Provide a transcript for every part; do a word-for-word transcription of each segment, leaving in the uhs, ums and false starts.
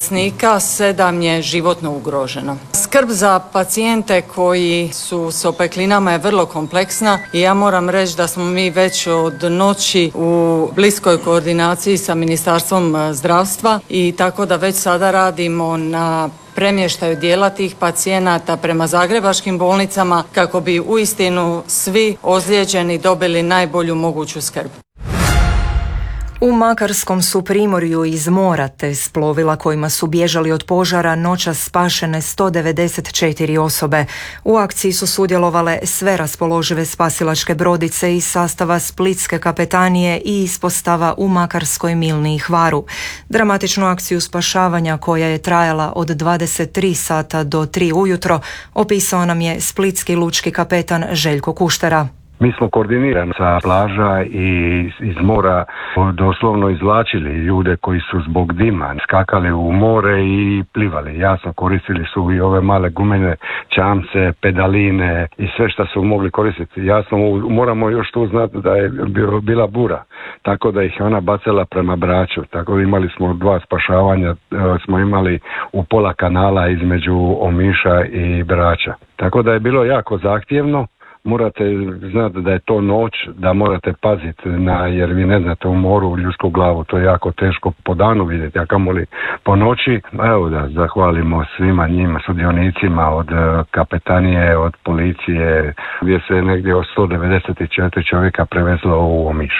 bolesnika, sedam je životno ugroženo. Skrb za pacijente koji su s opeklinama je vrlo kompleksna i ja moram reći da smo mi već od noći u bliskoj koordinaciji sa Ministarstvom zdravstva i tako da već sada radimo na premještaju dijela tih pacijenata prema zagrebačkim bolnicama kako bi uistinu svi ozlijeđeni dobili najbolju moguću skrb. U Makarskom su primorju iz mora te s plovila kojima su bježali od požara noćas spašene sto devedeset četiri osobe. U akciji su sudjelovale sve raspoložive spasilačke brodice iz sastava Splitske kapetanije i ispostava u Makarskoj, Milni i Hvaru. Dramatičnu akciju spašavanja koja je trajala od dvadeset tri sata do tri ujutro opisao nam je splitski lučki kapetan Željko Kuštera. Mi smo koordinirani sa plaža i iz mora doslovno izvlačili ljude koji su zbog dima skakali u more i plivali. Jasno, koristili su i ove male gumene čamce, pedaline i sve što su mogli koristiti. Jasno, moramo još tu znati da je bila bura, tako da ih je ona bacala prema Braču. Tako da imali smo dva spašavanja, smo imali u pola kanala između Omiša i Brača. Tako da je bilo jako zahtjevno. Morate znati da je to noć, da morate paziti na, jer vi ne znate u moru ljudsku glavu, to je jako teško po danu vidjeti, a kamoli po noći. Evo da zahvalimo svima njima, sudionicima od kapetanije, od policije, gdje se negdje od sto devedeset četiri čovjeka prevezlo u Omiš.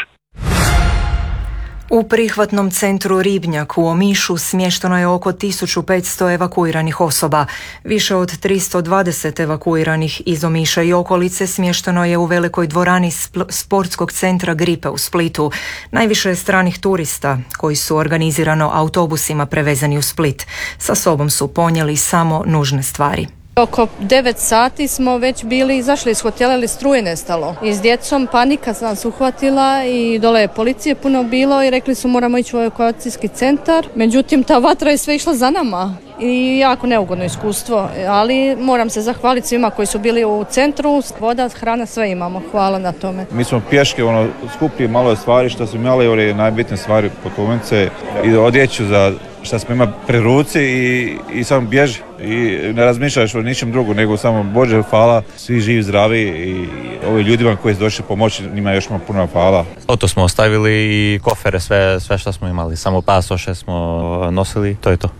U prihvatnom centru Ribnjak u Omišu smješteno je oko tisuću petsto evakuiranih osoba. Više od tristo dvadeset evakuiranih iz Omiša i okolice smješteno je u velikoj dvorani sportskog centra Gripe u Splitu. Najviše je stranih turista koji su organizirano autobusima prevezani u Split. Sa sobom su ponijeli samo nužne stvari. Oko devet sati smo već bili izašli iz hotela ili struje nestalo. I s djecom panika nas uhvatila i dole je policije puno bilo i rekli su moramo ići u evakuacijski centar. Međutim, ta vatra je sve išla za nama i jako neugodno iskustvo, ali moram se zahvaliti svima koji su bili u centru. Voda, hrana, sve imamo. Hvala na tome. Mi smo pješke ono, skupili malo stvari što smo imali, ove najbitne stvari, putovnice i odjeću za šta smo imali pri ruci i, i samo bježi i ne razmišljaš o ničem drugom nego samo Bože hvala, svi živi, zdravi i ovi ljudima koji su došli pomoći, njima još malo puno hvala. Auto smo ostavili i kofere, sve, sve što smo imali, samo pasoše smo nosili, to je to.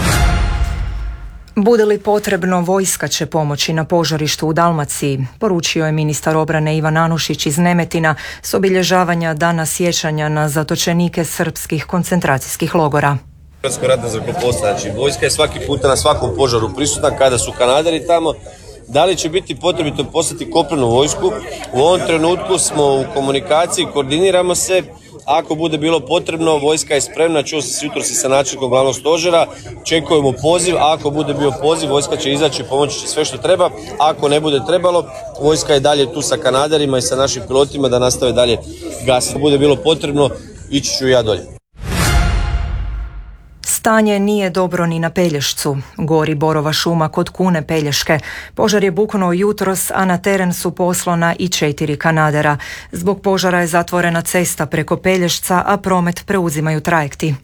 Bude li potrebno, vojska će pomoći na požarištu u Dalmaciji, poručio je ministar obrane Ivan Anušić iz Nemetina s obilježavanja Dana sjećanja na zatočenike srpskih koncentracijskih logora. Hrvatsko ratno zrakoplovstvo, znači vojska je svaki puta na svakom požaru prisutna kada su kanaderi tamo. Da li će biti potrebito poslati kopnenu vojsku? U ovom trenutku smo u komunikaciji, koordiniramo se. Ako bude bilo potrebno, vojska je spremna, čuo sam se jutros i sa načelnikom glavnog stožera, čekujemo poziv, ako bude bio poziv, vojska će izaći, pomoći će sve što treba, ako ne bude trebalo, vojska je dalje tu sa kanaderima i sa našim pilotima da nastave dalje gasiti. Ako bude bilo potrebno, ići ću ja dolje. Stanje nije dobro ni na Pelješcu. Gori borova šuma kod Kune Pelješke. Požar je buknuo jutros, a na teren su poslana i četiri kanadera. Zbog požara je zatvorena cesta preko Pelješca, a promet preuzimaju trajekti.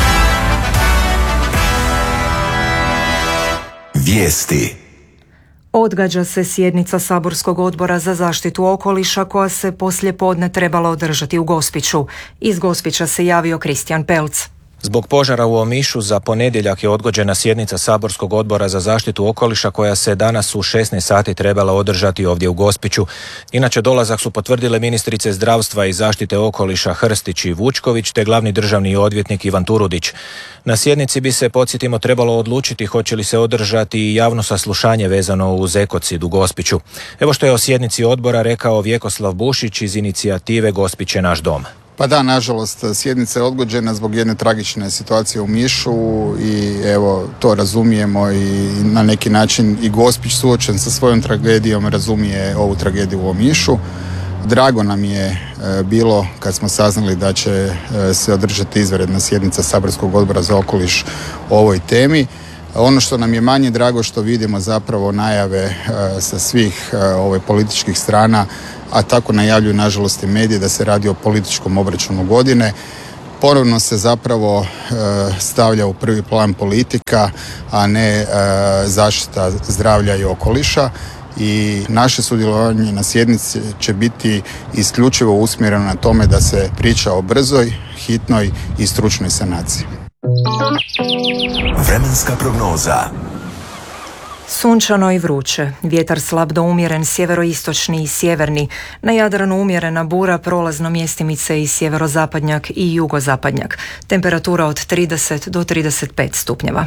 Vijesti. Odgađa se sjednica Saborskog odbora za zaštitu okoliša koja se poslijepodne trebala održati u Gospiću. Iz Gospića se javio Kristijan Pelc. Zbog požara u Omišu za ponedjeljak je odgođena sjednica Saborskog odbora za zaštitu okoliša koja se danas u šesnaest sati trebala održati ovdje u Gospiću. Inače, dolazak su potvrdile ministrice zdravstva i zaštite okoliša Hrstić i Vučković te glavni državni odvjetnik Ivan Turudić. Na sjednici bi se, podsjetimo, trebalo odlučiti hoće li se održati i javno saslušanje vezano uz ekocid u Gospiću. Evo što je o sjednici odbora rekao Vjekoslav Bušić iz inicijative Gospić je naš dom. Pa da, nažalost, sjednica je odgođena zbog jedne tragične situacije u Omišu i evo, to razumijemo i na neki način i Gospić suočen sa svojom tragedijom razumije ovu tragediju u Omišu. Drago nam je e, bilo kad smo saznali da će e, se održati izvanredna sjednica Saborskog odbora za okoliš o ovoj temi. Ono što nam je manje drago što vidimo zapravo najave e, sa svih e, ovaj, političkih strana, a tako najavljuju nažalost i medije da se radi o političkom obračunu godine. ponovno se zapravo stavlja u prvi plan politika, a ne zaštita zdravlja i okoliša. I naše sudjelovanje na sjednici će biti isključivo usmjereno na tome da se priča o brzoj, hitnoj i stručnoj sanaciji. Vremenska prognoza. Sunčano i vruće, vjetar slab do umjeren sjeveroistočni i sjeverni, na Jadranu umjerena bura, prolazno mjestimice i sjeverozapadnjak i jugozapadnjak. Temperatura od trideset do trideset pet stupnjeva.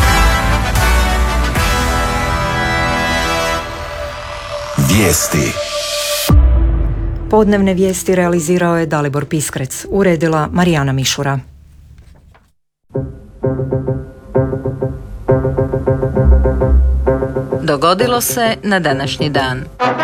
Vijesti. Podnevne vijesti realizirao je Dalibor Piskrec, uredila Marijana Mišura. Dogodilo se na današnji dan.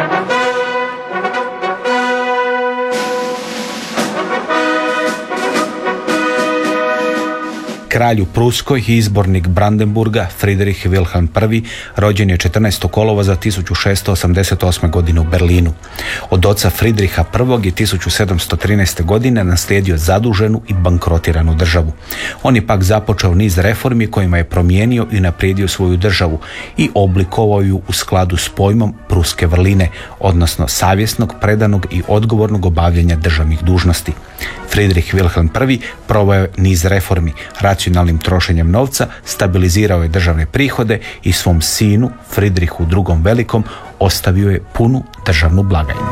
Kralj u Pruskoj i izbornik Brandenburga Friedrich Wilhelm I rođen je četrnaestog kolovoza tisuću šessto osamdeset osme. godine u Berlinu. Od oca Friedricha I. je tisuću sedamsto trinaeste. godine naslijedio zaduženu i bankrotiranu državu. On je pak započeo niz reformi kojima je promijenio i unaprijedio svoju državu i oblikovao ju u skladu s pojmom pruske vrline, odnosno savjesnog, predanog i odgovornog obavljanja državnih dužnosti. Friedrich Wilhelm I proveo je niz reformi, racionalnim trošenjem novca stabilizirao je državne prihode i svom sinu Friedrichu drugom Velikom ostavio je punu državnu blagajnu.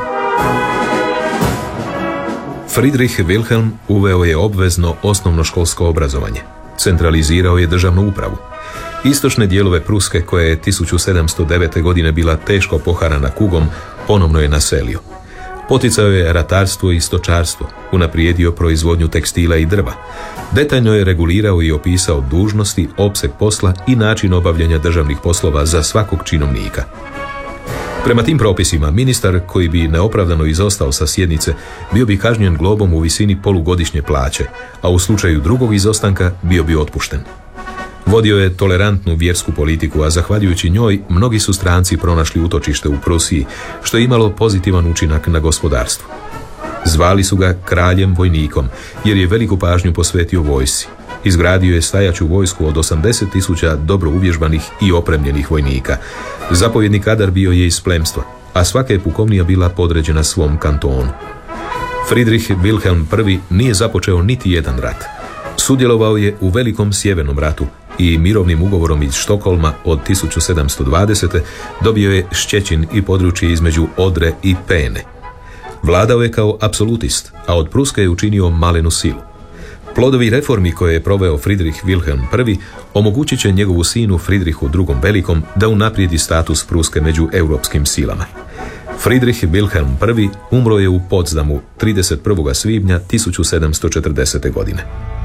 Friedrich Wilhelm uveo je obvezno osnovnoškolsko obrazovanje. Centralizirao je državnu upravu. Istočne dijelove Pruske, koja je tisuću sedamsto devete. godine bila teško poharana kugom, ponovno je naselio. Poticao je ratarstvo i stočarstvo, unaprijedio proizvodnju tekstila i drva. Detaljno je regulirao i opisao dužnosti, opseg posla i način obavljanja državnih poslova za svakog činovnika. Prema tim propisima, ministar koji bi neopravdano izostao sa sjednice bio bi kažnjen globom u visini polugodišnje plaće, a u slučaju drugog izostanka bio bi otpušten. Vodio je tolerantnu vjersku politiku, a zahvaljujući njoj mnogi su stranci pronašli utočište u Prusiji, što je imalo pozitivan učinak na gospodarstvo. Zvali su ga kraljem vojnikom, jer je veliku pažnju posvetio vojsci. Izgradio je stajaću vojsku od osamdeset tisuća dobro uvježbanih i opremljenih vojnika. Zapovjedni kadar bio je iz plemstva, a svaka je pukovnija bila podređena svom kantonu. Friedrich Wilhelm I nije započeo niti jedan rat. Sudjelovao je u Velikom sjevernom ratu i mirovnim ugovorom iz Štokholma od tisuću sedamsto dvadesete. dobio je Ščećin i područje između Odre i Pene. Vladao je kao apsolutist, a od Pruske je učinio malenu silu. Plodovi reformi koje je proveo Friedrich Wilhelm I omogućit će njegovu sinu Friedrichu drugom Velikom da unaprijedi status Pruske među europskim silama. Friedrich Wilhelm I umro je u Potsdamu trideset prvog svibnja tisuću sedamsto četrdesete. godine.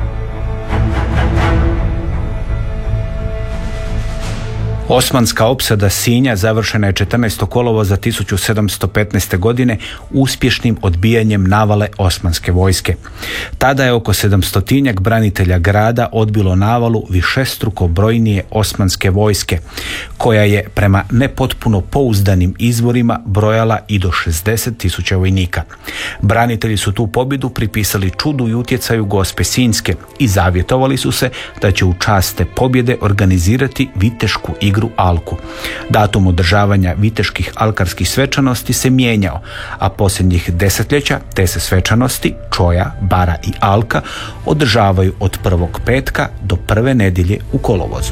Osmanska opsada Sinja završena je četrnaestog kolovoza tisuću sedamsto petnaeste. godine uspješnim odbijanjem navale osmanske vojske. Tada je oko sedamstotinjak branitelja grada odbilo navalu višestruko brojnije osmanske vojske, koja je prema nepotpuno pouzdanim izvorima brojala i do šezdeset tisuća vojnika. Branitelji su tu pobjedu pripisali čudu i utjecaju Gospe Sinjske i zavjetovali su se da će u čast te pobjede organizirati vitešku igru Alku. Datum održavanja viteških alkarskih svečanosti se mijenjao, a posljednjih desetljeća te se svečanosti, Čoja, Bara i Alka, održavaju od prvog petka do prve nedjelje u kolovozu.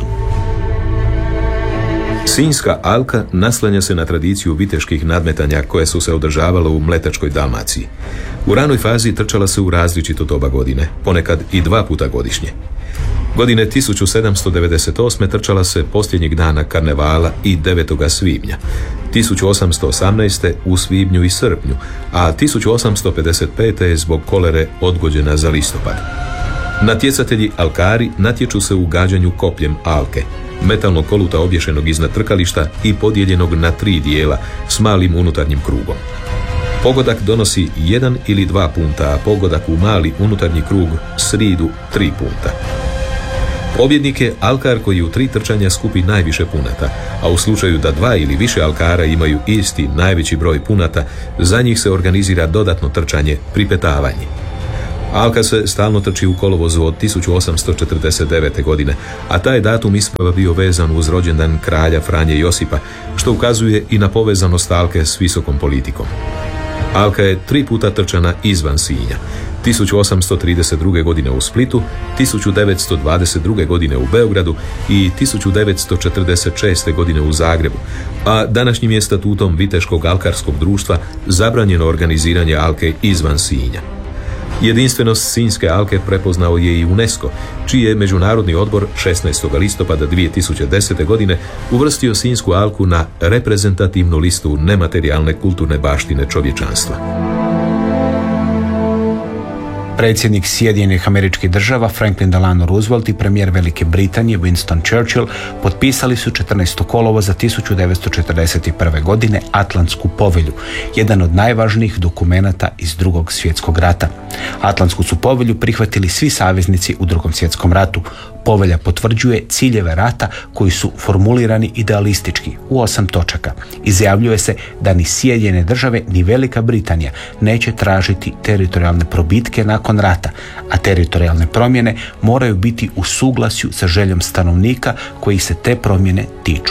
Sinjska Alka naslanja se na tradiciju viteških nadmetanja koje su se održavala u Mletačkoj Dalmaciji. U ranoj fazi trčala se u različito doba godine, ponekad i dva puta godišnje. Godine tisuću sedamsto devedeset osme. trčala se posljednjeg dana karnevala i devetog svibnja, tisuću osamsto osamnaeste. u svibnju i srpnju, a tisuću osamsto pedeset pete. je zbog kolere odgođena za listopad. Natjecatelji alkari natječu se u gađanju kopljem alke, metalnog koluta obješenog iznad trkališta i podijeljenog na tri dijela s malim unutarnjim krugom. Pogodak donosi jedan ili dva punta, a pogodak u mali unutarnji krug sridu tri punta. Pobjednik je alkar koji u tri trčanja skupi najviše punata, a u slučaju da dva ili više alkara imaju isti najveći broj punata, za njih se organizira dodatno trčanje, pripetavanje. Alka se stalno trči u kolovozu od tisuću osamsto četrdeset devete. godine, a taj datum isprava bio vezan uz rođendan kralja Franje Josipa, što ukazuje i na povezanost Alke s visokom politikom. Alka je tri puta trčana izvan Sinja. tisuću osamsto trideset druge. godine u Splitu, tisuću devetsto dvadeset druge. godine u Beogradu i tisuću devetsto četrdeset šeste. godine u Zagrebu, a današnjim je statutom Viteškog alkarskog društva zabranjeno organiziranje Alke izvan Sinja. Jedinstvenost Sinjske alke prepoznao je i UNESCO, čiji je Međunarodni odbor šesnaestog listopada dvije tisuće desete. godine uvrstio Sinjsku alku na reprezentativnu listu nematerijalne kulturne baštine čovječanstva. Predsjednik Sjedinjenih Američkih Država Franklin Delano Roosevelt i premijer Velike Britanije Winston Churchill potpisali su četrnaestog kolovoza tisuću devetsto četrdeset prve. godine Atlantsku povelju, jedan od najvažnijih dokumenata iz Drugog svjetskog rata. Atlantsku su povelju prihvatili svi saveznici u Drugom svjetskom ratu. Povelja potvrđuje ciljeve rata koji su formulirani idealistički u osam točaka. Izjavljuje se da ni Sjedinjene Države ni Velika Britanija neće tražiti teritorijalne probitke nakon rata, a teritorijalne promjene moraju biti u suglasju sa željom stanovnika koji se te promjene tiču.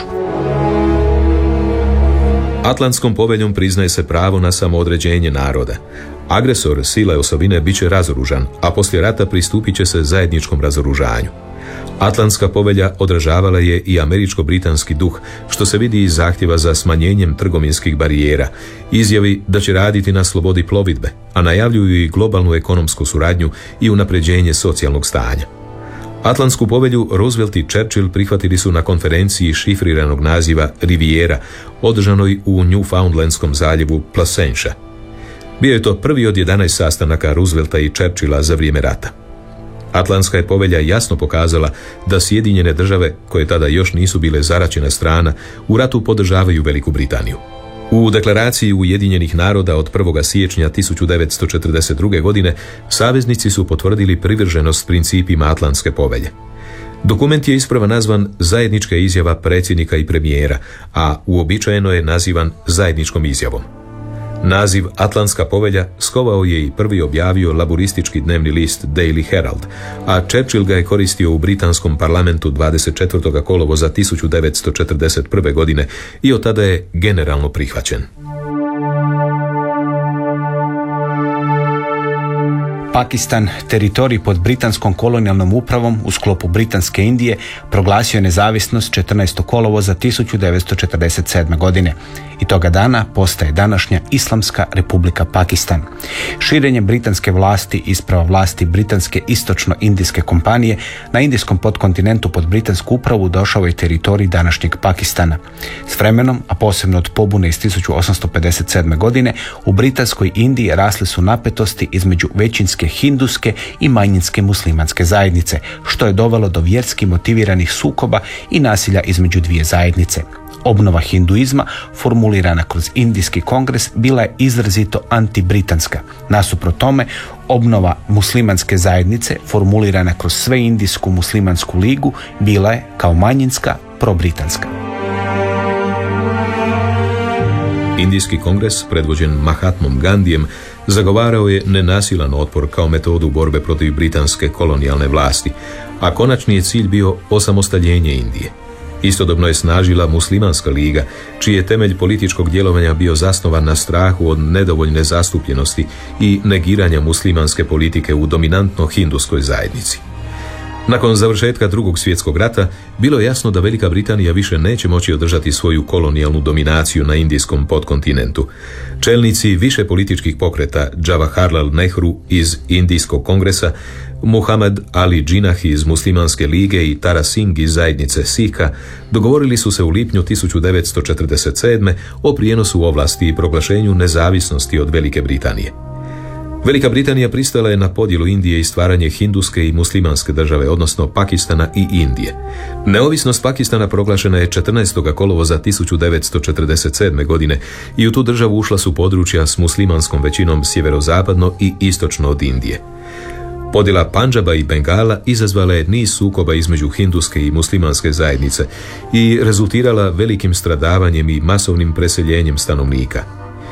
Atlantskom poveljom priznaje se pravo na samoodređenje naroda. Agresor sile osobine bit će razoružan, a poslije rata pristupit će se zajedničkom razoružanju. Atlantska povelja odražavala je i američko-britanski duh, što se vidi iz zahtjeva za smanjenjem trgovinskih barijera, izjavi da će raditi na slobodi plovidbe, a najavljuju i globalnu ekonomsku suradnju i unapređenje socijalnog stanja. Atlantsku povelju Roosevelt i Churchill prihvatili su na konferenciji šifriranog naziva Riviera, održanoj u Newfoundlandskom zaljevu Placentia. Bio je to prvi od jedanaest sastanaka Roosevelta i Churchilla za vrijeme rata. Atlantska je povelja jasno pokazala da Sjedinjene Države, koje tada još nisu bile zaraćena strana, u ratu podržavaju Veliku Britaniju. U deklaraciji Ujedinjenih naroda od prvog siječnja tisuću devetsto četrdeset druge. godine saveznici su potvrdili privrženost principima Atlantske povelje. Dokument je isprava nazvan Zajednička izjava predsjednika i premijera, a uobičajeno je nazivan zajedničkom izjavom. Naziv Atlantska povelja skovao je i prvi objavio laburistički dnevni list Daily Herald, a Churchill ga je koristio u britanskom parlamentu dvadeset četvrtog kolovoza tisuću devetsto četrdeset prve. godine i od tada je generalno prihvaćen. Pakistan, teritorij pod britanskom kolonijalnom upravom u sklopu Britanske Indije, proglasio je nezavisnost četrnaestog kolovoza tisuću devetsto četrdeset sedme. godine. I toga dana postaje današnja Islamska Republika Pakistan. Širenje britanske vlasti isprava vlasti Britanske istočno-indijske kompanije na indijskom podkontinentu pod britansku upravu došao je teritorij današnjeg Pakistana. S vremenom, a posebno od pobune iz tisuću osamsto pedeset sedme. godine, u Britanskoj Indiji rasle su napetosti između većinske hinduske i manjinske muslimanske zajednice, što je dovelo do vjerski motiviranih sukoba i nasilja između dvije zajednice. Obnova hinduizma, formulirana kroz Indijski kongres, bila je izrazito antibritanska. Nasuprot tome, obnova muslimanske zajednice, formulirana kroz Sveindijsku muslimansku ligu, bila je, kao manjinska, probritanska. Indijski kongres, predvođen Mahatmom Gandijem, zagovarao je nenasilan otpor kao metodu borbe protiv britanske kolonijalne vlasti, a konačni je cilj bio osamostaljenje Indije. Istodobno je snažila Muslimanska liga, čiji je temelj političkog djelovanja bio zasnovan na strahu od nedovoljne zastupljenosti i negiranja muslimanske politike u dominantno hinduskoj zajednici. Nakon završetka Drugog svjetskog rata, bilo je jasno da Velika Britanija više neće moći održati svoju kolonijalnu dominaciju na indijskom podkontinentu. Čelnici više političkih pokreta, Jawaharlal Nehru iz Indijskog kongresa, Muhammad Ali Džinah iz Muslimanske lige i Tara Singh iz zajednice Sikha dogovorili su se u lipnju tisuću devetsto četrdeset sedme. o prijenosu ovlasti i proglašenju nezavisnosti od Velike Britanije. Velika Britanija pristala je na podjelu Indije i stvaranje hinduske i muslimanske države, odnosno Pakistana i Indije. Neovisnost Pakistana proglašena je četrnaestog kolovoza tisuću devetsto četrdeset sedme. godine i u tu državu ušla su područja s muslimanskom većinom sjeverozapadno i istočno od Indije. Podjela Pandžaba i Bengala izazvala je niz sukoba između hinduske i muslimanske zajednice i rezultirala velikim stradavanjem i masovnim preseljenjem stanovnika.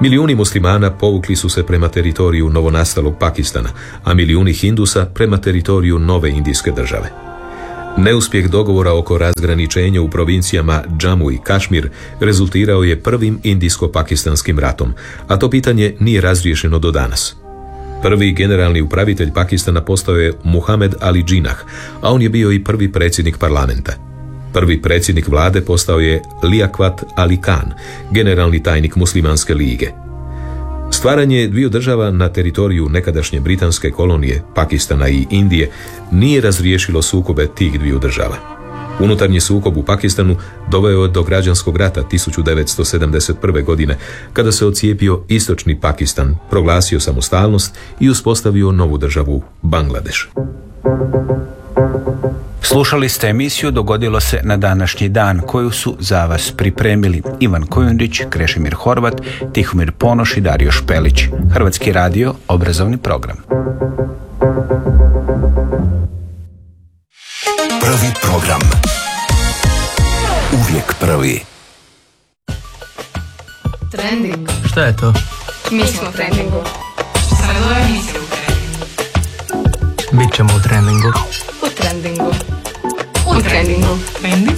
Milijuni muslimana povukli su se prema teritoriju novonastalog Pakistana, a milijuni Hindusa prema teritoriju nove indijske države. Neuspjeh dogovora oko razgraničenja u provincijama Džamu i Kašmir rezultirao je prvim indijsko-pakistanskim ratom, a to pitanje nije razriješeno do danas. Prvi generalni upravitelj Pakistana postao je Muhammad Ali Džinah, a on je bio i prvi predsjednik parlamenta. Prvi predsjednik vlade postao je Liaquat Ali Khan, generalni tajnik Muslimanske lige. Stvaranje dviju država na teritoriju nekadašnje britanske kolonije, Pakistana i Indije, nije razriješilo sukobe tih dviju država. Unutarnji sukob u Pakistanu doveo je do građanskog rata tisuću devetsto sedamdeset prve. godine, kada se odcijepio istočni Pakistan, proglasio samostalnost i uspostavio novu državu Bangladeš. Slušali ste emisiju Dogodilo se na današnji dan, koju su za vas pripremili Ivan Kojundić, Krešimir Horvat, Tihomir Ponoš i Dario Špelić. Hrvatski radio, obrazovni program. Prvi program. Uvijek prvi. Trending. Šta je to? Mi smo u trendingu. Sada emisija u trendingu. Bićemo u trendingu. U trendingu. U trendingu. Trending?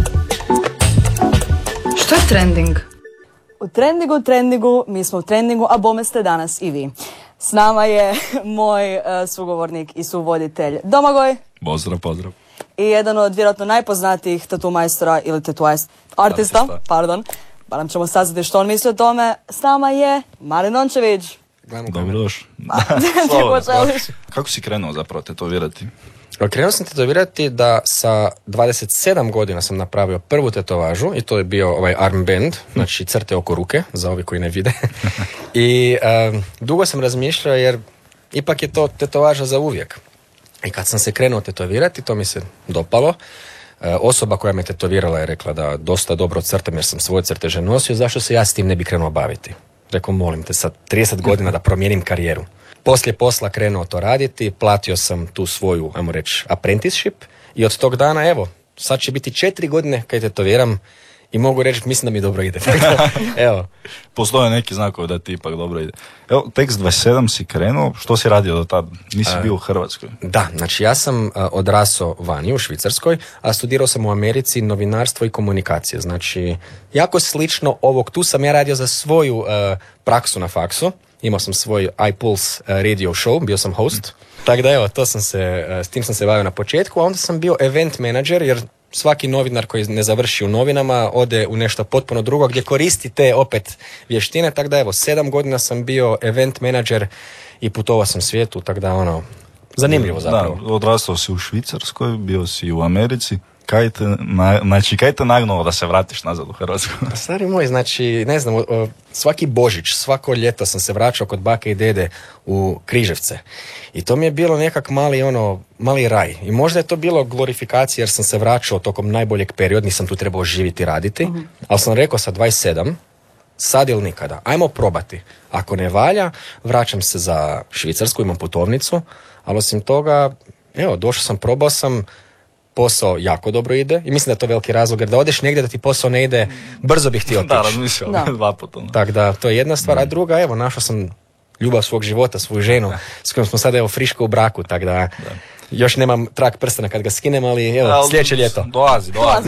Što je trending? U trendingu, trendingu, mi smo u trendingu, a bome ste danas i vi. S nama je moj uh, sugovornik i suvoditelj Domagoj. Pozdrav, pozdrav. I jedan od vjerojatno najpoznatijih tatu majstora ili tatu artista, artista, pardon. Pa nam ćemo saznati što on misli o tome. S nama je Marin Ončević. Dobro došli. Kako si krenuo zapravo tetovirati? Krenuo sam tetovirati da sa dvadeset sedam godina sam napravio prvu tetovažu i to je bio ovaj armband, znači crte oko ruke, za ovi koji ne vide. I um, dugo sam razmišljao jer ipak je to tetovaža za uvijek. I kad sam se krenuo tetovirati, to mi se dopalo. E, osoba koja me tetovirala je rekla da dosta dobro crtam jer sam svoje crteže nosio, zašto se ja s tim ne bi krenuo baviti? Rekao, molim te, sa trideset godina da promijenim karijeru. Poslije posla krenuo to raditi, platio sam tu svoju, ajmo reći, apprenticeship i od tog dana, evo, sad će biti četiri godine kad tetoviram i mogu reći, mislim da mi dobro ide. Evo. Postoje neki znakovi da ti ipak dobro ide. Evo, tek s dvadeset sedam si krenuo, što si radio do tada? Nisi a, bio u Hrvatskoj? Da, znači ja sam a, odrasao vani u Švicarskoj, a studirao sam u Americi novinarstvo i komunikacije. Znači, jako slično ovog, tu sam ja radio za svoju a, praksu na faksu. Imao sam svoj iPulse radio show, bio sam host. Mm. Tako da evo, to sam se, s tim sam se bavio na početku, a onda sam bio event manager, jer svaki novinar koji ne završi u novinama ode u nešto potpuno drugo gdje koristi te opet vještine. Tako da evo, sedam godina sam bio event manager i putovao sam svijetu, tako da ono, zanimljivo zapravo. Da, odrastao si u Švicarskoj, bio si u Americi. Kaj te, na, znači, kaj te nagnulo da se vratiš nazad u Hrvatsku? Stari moj, znači, ne znam, svaki Božić, svako ljeto sam se vraćao kod bake i dede u Križevce. I to mi je bilo nekak mali, ono, mali raj. I možda je to bilo glorifikacija jer sam se vraćao tokom najboljeg perioda, nisam tu trebao živjeti i raditi. Uh-huh. Ali sam rekao sa dvadeset sedam, sad ili nikada, ajmo probati. Ako ne valja, vraćam se za Švicarsku, imam putovnicu, ali osim toga, evo, došao sam, probao sam, posao jako dobro ide i mislim da je to veliki razlog jer da odeš negdje da ti posao ne ide, brzo bih ti otići. Da, razmišljam, dva puta. Tako da, to je jedna stvar, a druga, evo, našao sam ljubav svog života, svoju ženu, da. S kojom smo sada, evo, friško u braku, tako da, da. Još nemam trak prstena kad ga skinem, ali evo, da, sljedeće ljeto. Dolazi, dolazi.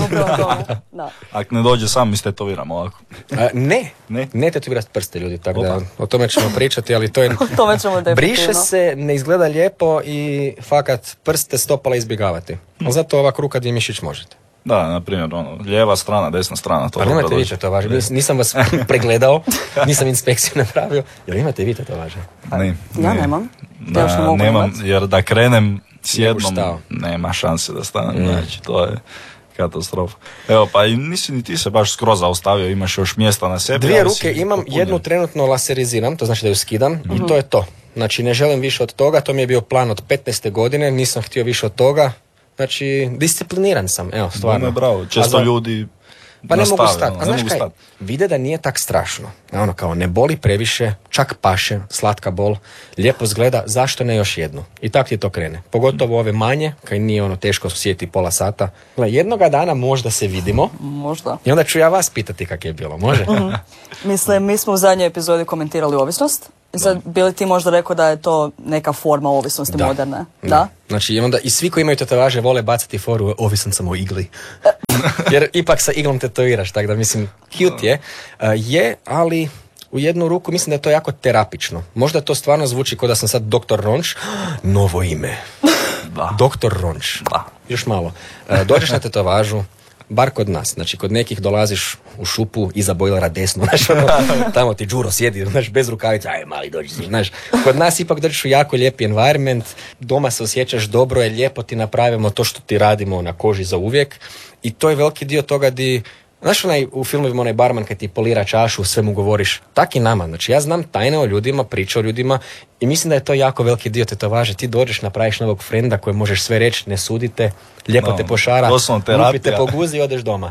Da. Ako ne dođe sam, mi tetoviramo ovako. A, ne, ne, ne tetovirati prste ljudi, tako Opa. Da, o tome ćemo pričati, ali to je, o tome ćemo briše se, ne izgleda lijepo i fakat prste stopala izbjegavati. Hmm. Ali zato ovak ruka gdje mišić možete. Da, na primjer, ono, lijeva strana, desna strana. To pa nemate vi tetovaže, nisam vas pregledao, nisam inspekciju napravio. Jel imate vi tetovaže? Ne, ja nemam. Da, ja ne nemam, jer da krenem s jednom, nema šanse da stanem, mm. znači, to je katastrofa. Evo, pa i nisi ni ti se baš skroz zaustavio, imaš još mjesta na sebi. Dvije ruke imam, popunjen. Jednu trenutno laseriziram, to znači da ju skidam mm-hmm. i to je to. Znači, ne želim više od toga, to mi je bio plan od petnaeste godine, nisam htio više od toga. Znači, discipliniran sam, evo, stvarno. Bome, bravo, često za... ljudi Pa ne Nastavi, mogu stati. ono, A ne znaš mogu kaj, stat. vide da nije tak strašno. Ono kao, ne boli previše, čak paše, slatka bol, lijepo zgleda, zašto ne još jednu? I tak ti to krene. Pogotovo ove manje, kaj nije ono teško sjeti pola sata. Gle, jednoga dana možda se vidimo. Možda. I onda ću ja vas pitati kak je bilo, može? Mhm. Mislim, mi smo u zadnjoj epizodi komentirali ovisnost. I sad, bi li ti možda rekao da je to neka forma ovisnosti Da. moderne? Da. Da? Znači, i onda i svi koji imaju tetovaže vole bacati foru, ovisan sam o igli. Jer ipak sa iglom tetoviraš, tako da mislim, cute je. Uh, je, ali u jednu ruku mislim da je to jako terapično. Možda to stvarno zvuči kao da sam sad doktor Ronč. Novo ime. Da. doktor Ronč. Da. Još malo. Uh, dođeš na tetovažu, bar kod nas, znači kod nekih dolaziš u šupu iza bojlera desno, znaš, ono, tamo ti Đuro sjedi, znaš, bez rukavica, aj mali dođi si, znaš. Kod nas ipak dođeš u jako lijepi environment, doma se osjećaš dobro, je lijepo ti napravimo to što ti radimo na koži za uvijek i to je veliki dio toga di, znaš onaj, u filmovima onaj barman kad ti polira čašu, sve mu govoriš, tak i nama, znači ja znam tajne o ljudima, priče o ljudima i mislim da je to jako veliki dio tetovaže, ti dođeš, napraviš novog frenda koje možeš sve reći, ne sudite, lijepo No, te pošara, doslovno terapija. lupite po guzi i odeš doma.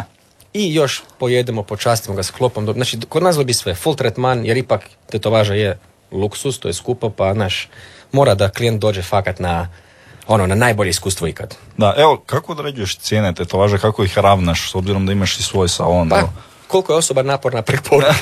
I još pojedemo, počastimo ga s klopom. Znači, kod nas dobi sve, full tretman, jer ipak tetovaža je luksus, to je skupo, pa naš, mora da klijent dođe fakat na, ono, na najbolje iskustvo ikad. Da, evo, kako određuješ cijene tetovaža, kako ih ravnaš, s obzirom da imaš i svoj salon? Pa, evo? koliko je osoba naporna preporuka.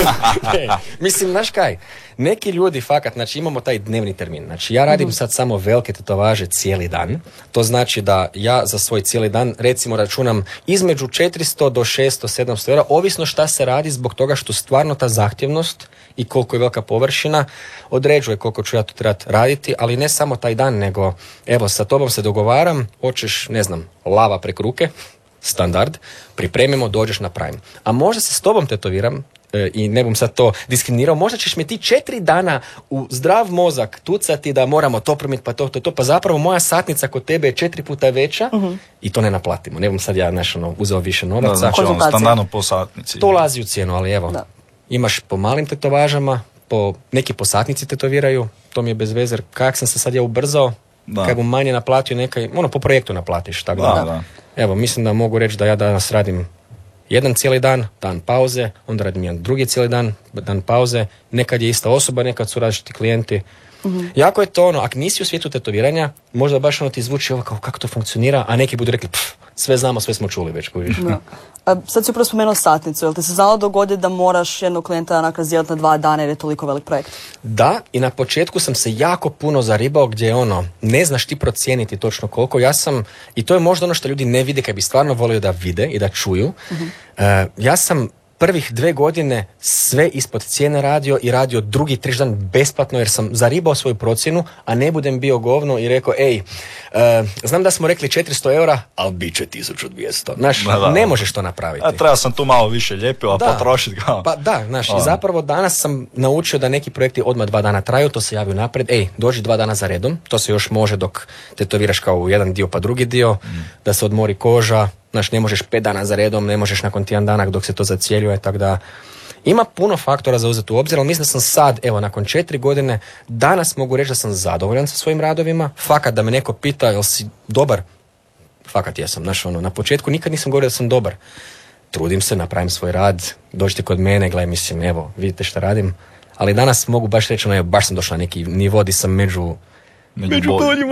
Ne, mislim, znaš kaj, neki ljudi fakat, znači imamo taj dnevni termin, znači ja radim sad samo velike tetovaže cijeli dan, to znači da ja za svoj cijeli dan recimo računam između četiristo do šesto sedamsto eura, ovisno šta se radi zbog toga što stvarno ta zahtjevnost i koliko je velika površina određuje koliko ću ja to trebati raditi, ali ne samo taj dan, nego evo sa tobom se dogovaram, hoćeš, ne znam, lava prek ruke, standard, pripremimo, dođeš, napravim. A možda se s tobom tetoviram e, i ne bom sad to diskriminirao, možda ćeš mi ti četiri dana u zdrav mozak tucati da moramo to promiti, pa to, to, to, pa zapravo moja satnica kod tebe je četiri puta veća uh-huh. i to ne naplatimo. Ne bom sad ja znaš, ono, uzeo više novaca. Da, znači ono, standardno po satnici. To ulazi u cijenu, ali evo, da. Imaš po malim tetovažama, po, neki po satnici tetoviraju, to mi je bez veze, kak sam se sad ja ubrzao, kad bom manje naplatio nekaj, ono po projektu naplatiš, tako da, da, da. Evo, mislim da mogu reći da ja danas radim jedan cijeli dan, dan pauze, onda radim jedan drugi cijeli dan, dan pauze, nekad je ista osoba, nekad su različiti klijenti. Mm-hmm. Jako je to ono, ako nisi u svijetu tetoviranja, možda baš ono ti zvuči ovo kao kako to funkcionira, a neki budu rekli, pff, sve znamo, sve smo čuli već, kojiš. No. A, sad si upravo spomenuo satnicu, jel ti se znalo dogoditi da moraš jednog klijenta nakrazijati na dva dana jer je toliko velik projekt? Da, i na početku sam se jako puno zaribao gdje ono, ne znaš ti procijeniti točno koliko, ja sam, i to je možda ono što ljudi ne vide kad bi stvarno volio da vide i da čuju, mm-hmm. uh, ja sam prvih dve godine sve ispod cijene radio i radio drugi, treći dan besplatno jer sam zaribao svoju procjenu, a ne budem bio govno i rekao, ej, uh, znam da smo rekli četiristo eura, ali bit će tisuću dvjesto. Znaš, da, da. Ne možeš to napraviti. Ja, treba sam tu malo više ljepila, potrošiti ga. Pa da, znaš, i zapravo danas sam naučio da neki projekti odmah dva dana traju, to se javio napred, ej, dođi dva dana za redom, to se još može dok tetoviraš kao u jedan dio pa drugi dio, mm. da se odmori koža. Znaš, ne možeš pet dana za redom, ne možeš nakon tjedan dana dok se to zacjeljuje, tako da ima puno faktora za uzeti u obzir, ali mislim da sam sad, evo, nakon četiri godine, danas mogu reći da sam zadovoljan sa svojim radovima, fakat da me neko pita, jel si dobar? Fakat jesam, znaš, ono, na početku nikad nisam govorio da sam dobar. Trudim se, napravim svoj rad, dođite kod mene, gledaj, mislim, evo, vidite šta radim, ali danas mogu baš reći, ono, evo, baš sam došla na neki nivo di sam među Među boljima.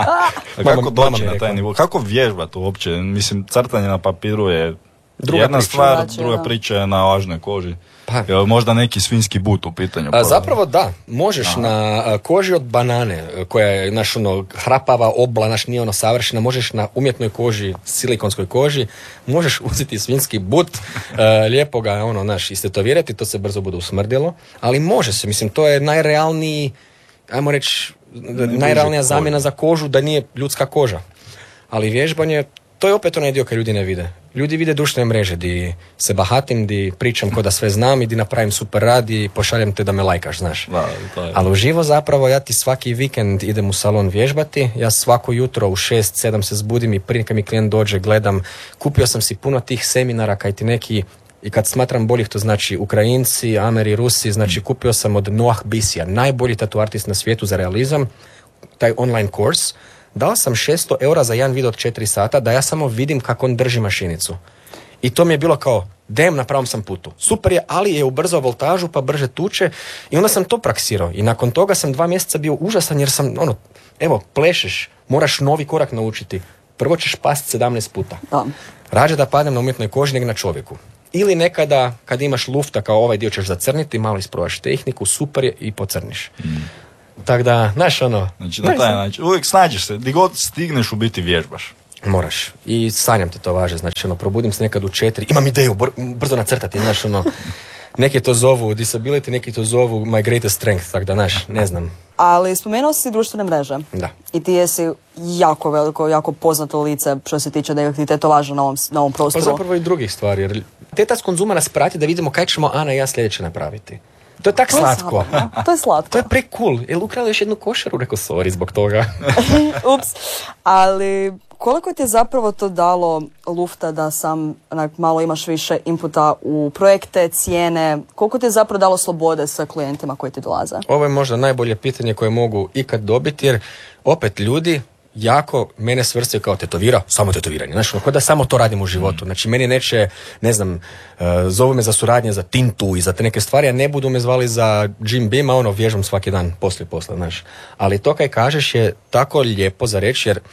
Kako doći na taj nivo? Kako vježbati uopće? Mislim, crtanje na papiru je druga jedna priča, stvar, znači, druga ja. priča je na važnoj koži. Pa. Je možda neki svinjski but u pitanju? A, zapravo da, možeš Aha. na a, koži od banane, koja je naš ono hrapava obla, naš nije ono savršena, možeš na umjetnoj koži, silikonskoj koži, možeš uzeti svinjski but, a, lijepo ga ono, naš, istetovirati, to se brzo bude usmrdilo, ali može se, mislim, to je najrealniji, ajmo reći, najrealnija zamjena za kožu da nije ljudska koža. Ali vježbanje, to je opet onaj dio kad ljudi ne vide. Ljudi vide društvene mreže, di se bahatim, di pričam ko da sve znam i di napravim super rad i pošaljem te da me lajkaš, znaš. Da, to je. Ali uživo zapravo ja ti svaki vikend idem u salon vježbati, ja svako jutro u šest sedam se zbudim i prije kad mi klijent dođe gledam, kupio sam si puno tih seminara kaj ti neki, i kad smatram boljih, to znači Ukrajinci, Ameri, Rusi, znači kupio sam od Noah Bisija, najbolji tattoo artist na svijetu za realizam, taj online kurs. Dao sam šesto eura za jedan video od četiri sata da ja samo vidim kako on drži mašinicu. I to mi je bilo kao, dem, na pravom sam putu. Super je, ali je ubrzao voltažu pa brže tuče i onda sam to praksirao. I nakon toga sam dva mjeseca bio užasan jer sam, ono, evo, plešeš, moraš novi korak naučiti. Prvo ćeš pasti sedamnaest puta. Da. Rađe da padnem na umjetnoj koži nego na čovjeku. Ili nekada, kad imaš lufta kao ovaj dio ćeš zacrniti, malo isprobaš tehniku, super je i pocrniš. Mm. Tako da, znaš ono... Znači, na taj način, uvijek snađeš se, di god stigneš u biti vježbaš. Moraš. I sanjam te to važe, znači ono, probudim se nekad u četiri, imam ideju, br- brzo nacrtati, znaš ono, neki to zovu disability, neki to zovu my greatest strength, tako da, znaš, ne znam. Ali spomenuo si društvene mreže. Da. I ti jesi jako veliko, jako poznato lice što se tiče nekakvih tetovaža na ovom, na ovom prostoru. Pa zapravo i drugih stvari, jer tetac konzuma nas prati da vidimo kaj ćemo Ana i ja sljedeće napraviti. To je tak to slatko. Je slatko. To je slatko. To je pre cool. Jel ukrali još jednu košaru? Rekao, sorry zbog toga. Ups. Ali koliko ti je zapravo to dalo lufta da sam onak, malo imaš više inputa u projekte, cijene? Koliko ti je zapravo dalo slobode sa klijentima koji ti dolaze? Ovo je možda najbolje pitanje koje mogu ikad dobiti, jer opet ljudi jako mene svrstaju kao tetovira, samo tetoviranje. Znači, kao da samo to radim u životu. Znači, meni neće, ne znam, uh, zovu me za suradnje za tintu i za te neke stvari, a ne budu me zvali za Jim Beam, a ono, vježbam svaki dan poslije posla, znaš. Ali to kaj kažeš je tako lijepo za reći, jer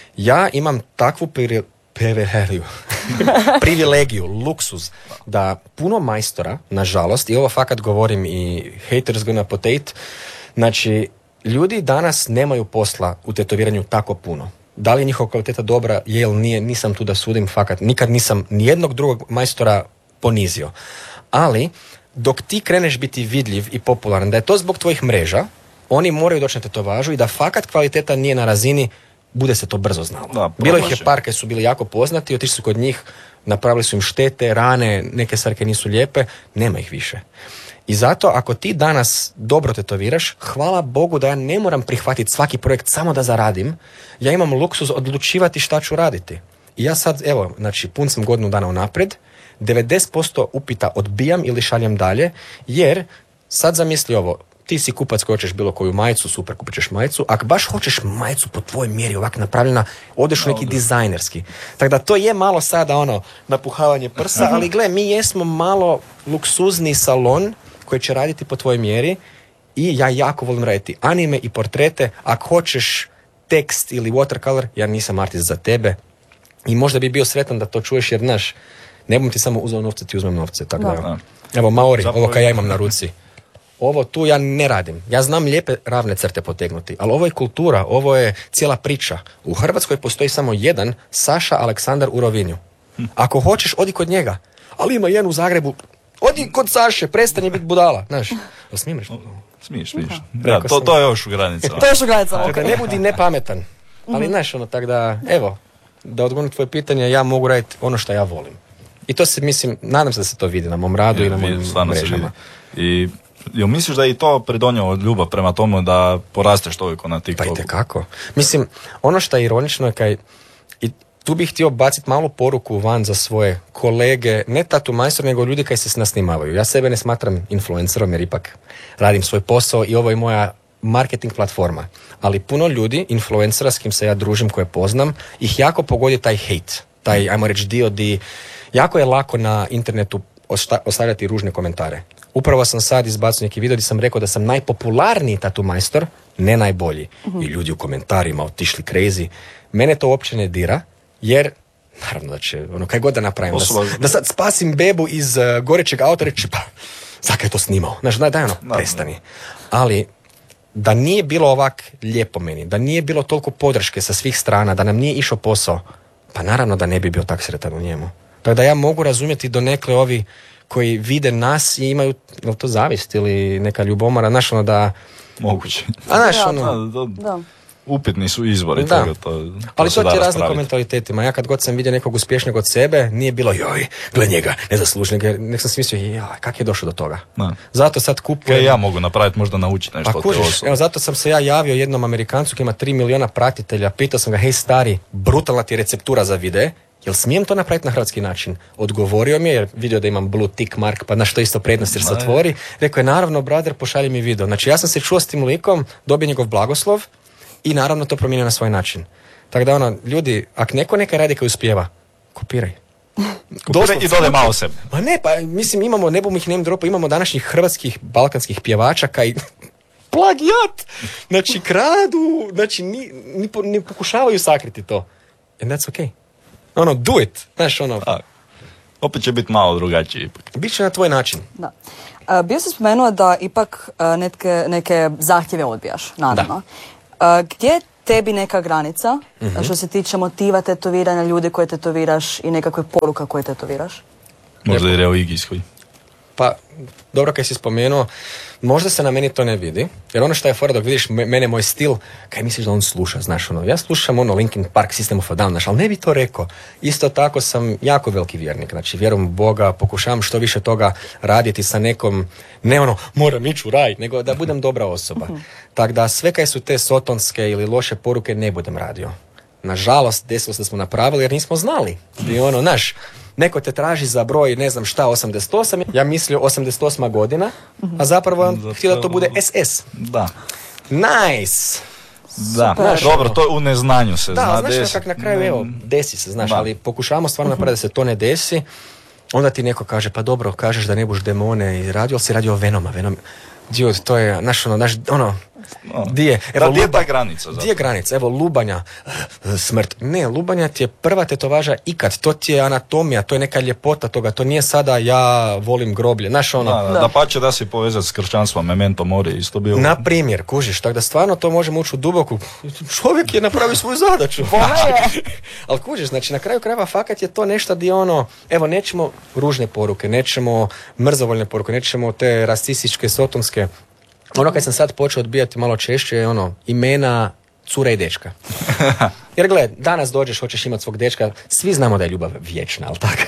ja imam takvu pri... privilegiju, privilegiju, luksuz, da puno majstora, nažalost, i ovo fakat govorim i haters gonna potate, znači, ljudi danas nemaju posla u tetoviranju tako puno. Da li je njihova kvaliteta dobra, je ili nije, nisam tu da sudim, fakat. Nikad nisam nijednog drugog majstora ponizio. Ali, dok ti kreneš biti vidljiv i popularan, da je to zbog tvojih mreža, oni moraju doći na tetovažu i da fakat kvaliteta nije na razini, bude se to brzo znalo. Da, bilo ih je par koji su bili jako poznati, otišli su kod njih, napravili su im štete, rane, neke stvari nisu lijepe, nema ih više. I zato ako ti danas dobro tetoviraš, hvala Bogu da ja ne moram prihvatiti svaki projekt samo da zaradim, ja imam luksuz odlučivati šta ću raditi. I ja sad, evo, znači pun sam godinu dana unaprijed, devedeset posto upita odbijam ili šaljem dalje, jer sad zamisli ovo, ti si kupac koji hoćeš bilo koju majicu, super, kupit ćeš majicu, ako baš hoćeš majicu po tvojoj mjeri ovak napravljena, odeš u neki dizajnerski. Tako da to je malo sada ono, napuhavanje prsa, ali gle, mi jesmo malo luksuzni salon koji će raditi po tvojoj mjeri i ja jako volim raditi anime i portrete. Ako hoćeš tekst ili watercolor, ja nisam artist za tebe i možda bi bio sretan da to čuješ jer znaš, ne bom ti samo uzeo novce, ti uzmem novce. Tako da, da. Evo Maori, zapravo ovo kaj ja imam na ruci. Ovo tu ja ne radim. Ja znam lijepe ravne crte potegnuti, ali ovo je kultura, ovo je cijela priča. U Hrvatskoj postoji samo jedan Saša Aleksandar u Rovinju. Ako hoćeš, odi kod njega. Ali ima jedan u Zagrebu. Odi kod Saše, prestani biti budala. Znaš, smiješ? Smiješ, smiješ. Ja, to, to je još u granicama. To je još u granicama. Tako da ne budi nepametan. Ali znaš, ono, tako da, evo, da odgovorim tvoje pitanje, ja mogu raditi ono što ja volim. I to se, mislim, nadam se da se to vidi na mom radu je, i na mojim mrežama. I jel misliš da je i to pridonjelo ljubav prema tomu da porasteš toliko na TikToku? Pa itekako. Mislim, ono što je ironično je kaj, i tu bih htio baciti malu poruku van za svoje kolege, ne tatu majstor, nego ljudi koji se nasnimavaju. Ja sebe ne smatram influencerom jer ipak radim svoj posao i ovo je moja marketing platforma. Ali puno ljudi, influencera s kim se ja družim, koje poznam, ih jako pogodi taj hate. Taj, ajmo reći, dio di jako je lako na internetu ostavljati ružne komentare. Upravo sam sad izbacio neki video gdje sam rekao da sam najpopularniji tatu majstor, ne najbolji. Uh-huh. I ljudi u komentarima otišli crazy. Mene to uopće ne dira, jer naravno da će, ono, kaj god da napravim, da, da sad spasim bebu iz uh, gorećeg auta, reći, pa, zakaj je to snimao? Znaš, daj, daj, ono, prestani. Ali, da nije bilo ovak lijepo meni, da nije bilo toliko podrške sa svih strana, da nam nije išao posao, pa naravno da ne bi bio tak sretan u njemu. Tako da ja mogu razumjeti donekle ovi koji vide nas i imaju, je li to zavist ili neka ljubomora, znaš, ono da... Moguće. A znaš, ono... Da, da, da. Upitni su izbori da. toga, to, to ali to ti je razliko mentalitetima. Ja kad god sam vidio nekog uspješnjeg od sebe, nije bilo joj, gle njega, nezaslužnjeg, nek sam si mislio, ja, kak je došao do toga. Da. Zato sad kupujem... Ja, ja mogu napraviti, možda naučiti nešto pa, kužiš, evo, zato sam se ja javio jednom Amerikancu koji ima tri miliona pratitelja, pitao sam ga, hej stari, brutalna ti je receptura za videe, jel smijem to napraviti na hrvatski način? Odgovorio mi je, jer vidio da imam blue tick mark, pa na što isto prednost jer se otvori. Rekao je, naravno, brother, pošalji mi video. Znači, ja sam se čuo s tim likom, dobio njegov blagoslov i naravno to promijenio na svoj način. Tako da, ono, ljudi, ako neko neka radi koji uspijeva, kopiraj. Kupire i dole malo sebe. Ma ne, pa mislim imamo, ne bom ih name dropa, imamo današnjih hrvatskih, balkanskih pjevača kaj plagijat, znači kradu, znači ni, ni, ni pokušavaju sakriti to. And that's okay. Ono, do it, znaš ono. A, opet će biti malo drugačiji. Biće na tvoj način. Da. Uh, bio si spomenuo da ipak uh, netke, neke zahtjeve odbijaš, naravno. Uh, gdje je tebi neka granica, mm-hmm. što se tiče motiva tetoviranja, ljudi koje tetoviraš i nekakve poruka koje tetoviraš? Možda i religijskoj. Pa, dobro kaj si spomenuo, možda se na meni to ne vidi, jer ono što je fora dok vidiš mene, moj stil, kaj misliš da on sluša, znaš ono, ja slušam ono Linkin Park, System of a Down, znaš, ali ne bi to rekao. Isto tako sam jako veliki vjernik, znači vjerujem u Boga, pokušavam što više toga raditi sa nekom, ne ono, moram ići u raj, nego da budem dobra osoba. Tako da sve kaj su te sotonske ili loše poruke ne budem radio. Nažalost, desilo se da smo napravili jer nismo znali. I ono, znaš, neko te traži za broj, ne znam šta, osamdeset osam, ja mislio osamdeset osma godina, a zapravo on htio da to bude es es. Da. Nice! Da, znaš, dobro, to u neznanju se da, zna znaš desi. kak na kraju, evo, desi se, znaš, da. ali pokušavamo stvarno napraviti da se to ne desi, onda ti neko kaže, pa dobro, kažeš da ne buš demone i radio, ali si radio Venoma, Venom, dio, to je, znaš, ono, znaš, ono, di je, evo, da, di je luba, ta granica? Di je granica? Evo, lubanja, smrt. Ne, lubanja ti je prva tetovaža ikad. To ti je anatomija, to je neka ljepota toga. To nije sada ja volim groblje. Znaš, ono... Da, da, da pa će da si povezati s kršćanstvom, memento mori isto bilo. Na primjer, kužiš, tako da stvarno to možemo ući u duboku. Čovjek je napravio svoju zadaću. Ali kužiš, znači na kraju krajeva fakat je to nešto di ono, evo, nećemo ružne poruke, nećemo mrzovoljne poruke, nećemo te rasističke, sotonske. Ono kad sam sad počeo odbijati malo češće je ono imena cure i dečka. Jer gle, danas dođeš, hoćeš imati svog dečka, svi znamo da je ljubav vječna, ali tako?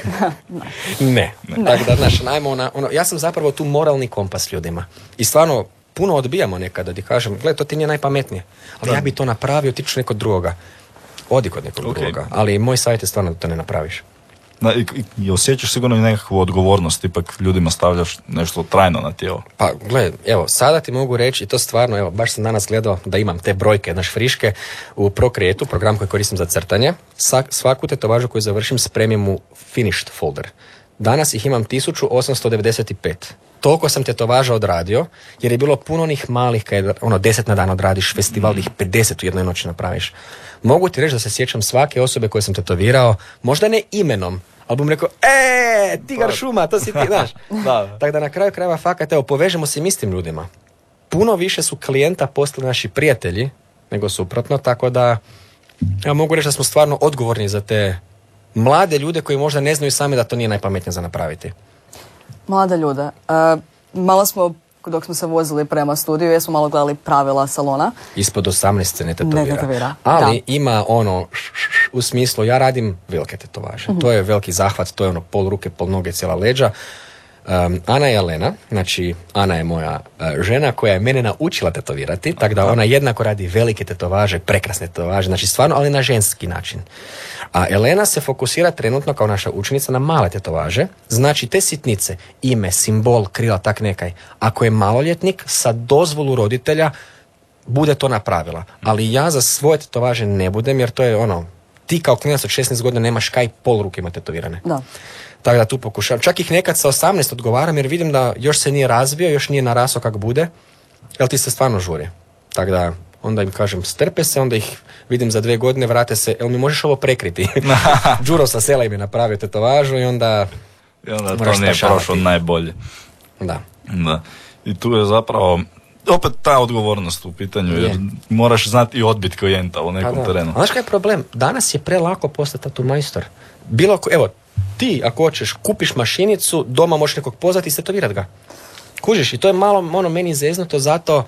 Ne. ne. Tako da, znaš, najmo na, ono, ja sam zapravo tu moralni kompas ljudima. I stvarno, puno odbijamo nekada di kažem, gle, to ti nije najpametnije. Ali da. Ja bi to napravio, ti ću nekog drugoga. Odi kod nekog okay. drugoga. Ali moj savjet je stvarno da to ne napraviš. Da, i, i osjećaš sigurno i nekakvu odgovornost, ipak ljudima stavljaš nešto trajno na tijelo. Pa, gle, evo, sada ti mogu reći, i to stvarno, evo, baš sam danas gledao da imam te brojke, naš friške, u Procreate-u, program koji koristim za crtanje, svaku tetovažu koju završim spremim u finished folder. Danas ih imam tisuću osamsto devedeset pet. Toliko sam tetovaža odradio, jer je bilo puno onih malih, kad ono, deset na dan odradiš, festival, ih pedeset u jednoj noći napraviš. Mogu ti reći da se sjećam svake osobe koje sam tetovirao, možda ne imenom, ali bom rekao, e, tigar šuma, to si ti, znaš. da. Tako da na kraju krajeva fakat, evo, povežemo se istim ljudima. Puno više su klijenta postali naši prijatelji, nego suprotno, tako da, ja mogu reći da smo stvarno odgovorni za te mlade ljude koji možda ne znaju sami da to nije najpametnije za napraviti. Mlade ljude. Uh, malo smo, dok smo se vozili prema studiju, jesmo malo gledali pravila salona. Ispod osamnaest se ne tetovira. Ne tetovira. Ali da. Ima ono, u smislu, ja radim velike tetovaže. Mm-hmm. To je veliki zahvat, to je ono pol ruke, pol noge, cijela leđa. Um, Ana i Elena, znači Ana je moja uh, žena koja je mene naučila tetovirati, tako da ona jednako radi velike tetovaže, prekrasne tetovaže, znači stvarno, ali na ženski način. A Elena se fokusira trenutno kao naša učenica na male tetovaže, znači te sitnice, ime, simbol, krila, tak nekaj. Ako je maloljetnik, sa dozvolu roditelja bude to napravila. Ali ja za svoje tetovaže ne budem, jer to je ono, ti kao klinac od šesnaest godina nemaš kaj pol ruke ima tetovirane. Da. Tako da tu pokušavam. Čak ih nekad sa osamnaest odgovaram jer vidim da još se nije razvio, još nije narasao kak bude, jer ti se stvarno žuri. Tako da onda im kažem strpe se, onda ih vidim za dve godine, vrate se, jel mi možeš ovo prekriti? Đuro sa sela im je napravio tetovažu i onda... I onda to nije prošlo najbolje. Da. da. I tu je zapravo opet ta odgovornost u pitanju, jer je. Moraš znati i odbiti klijenta u nekom terenu. A znaš kaj je problem? Danas je prelako postati tatu majstor. Bilo ko, evo, ti ako hoćeš, kupiš mašinicu, doma možeš nekog pozvati i stetovirat ga. Kužiš, i to je malo ono meni zeznuto, zato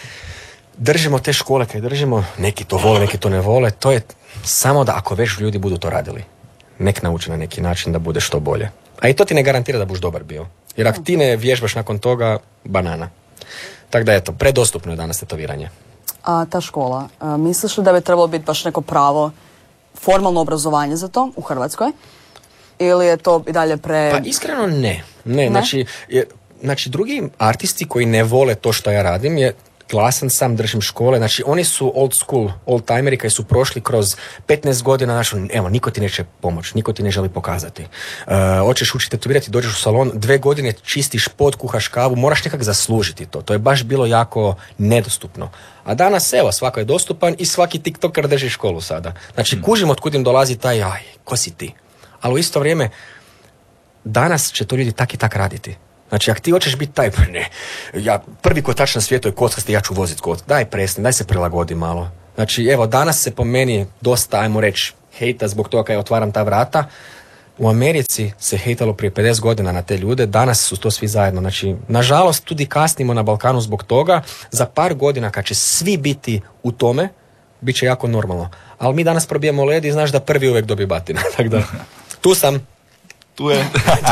držimo te škole, kaj držimo, neki to vole, neki to ne vole, to je samo da ako već ljudi budu to radili. Nek nauči na neki način da bude što bolje. A i to ti ne garantira da buš dobar bio. Jer ako ti ne vježbaš nakon toga, banana. Tako da eto, predostupno je danas tetoviranje. A ta škola, a, misliš li da bi trebalo biti baš neko pravo, formalno obrazovanje za to u Hrvatskoj? Ili je to i dalje pre... Pa iskreno ne. Ne, ne? Znači, je, znači drugi artisti koji ne vole to što ja radim je glasan sam, držim škole, znači oni su old school, old timeri koji su prošli kroz petnaest godina, znači evo, niko ti neće pomoći, niko ti ne želi pokazati. Uh, hoćeš učiti tetovirati, dođeš u salon, dve godine čistiš pod, kuhaš kavu, moraš nekak zaslužiti to. To je baš bilo jako nedostupno. A danas, evo, svako je dostupan i svaki tiktoker drži školu sada. Znači, kužim otkud im dolazi taj, aj, ko si ti? Ali u isto vrijeme, danas će to ljudi tak i tak raditi. Znači, ako ti hoćeš biti taj, ne, ja, prvi kotač na svijetu je kockasti, ja ću voziti kod. Daj presni, daj se prilagodi malo. Znači, evo, danas se po meni dosta, ajmo reći, hejta zbog toga kada otvaram ta vrata. U Americi se hejtalo prije pedeset godina na te ljude, danas su to svi zajedno. Znači, nažalost, tudi kasnimo na Balkanu zbog toga. Za par godina kad će svi biti u tome, bit će jako normalno. Ali mi danas probijemo led i znaš da prvi uvijek dobije batina. Tako da, tu sam. Tu je.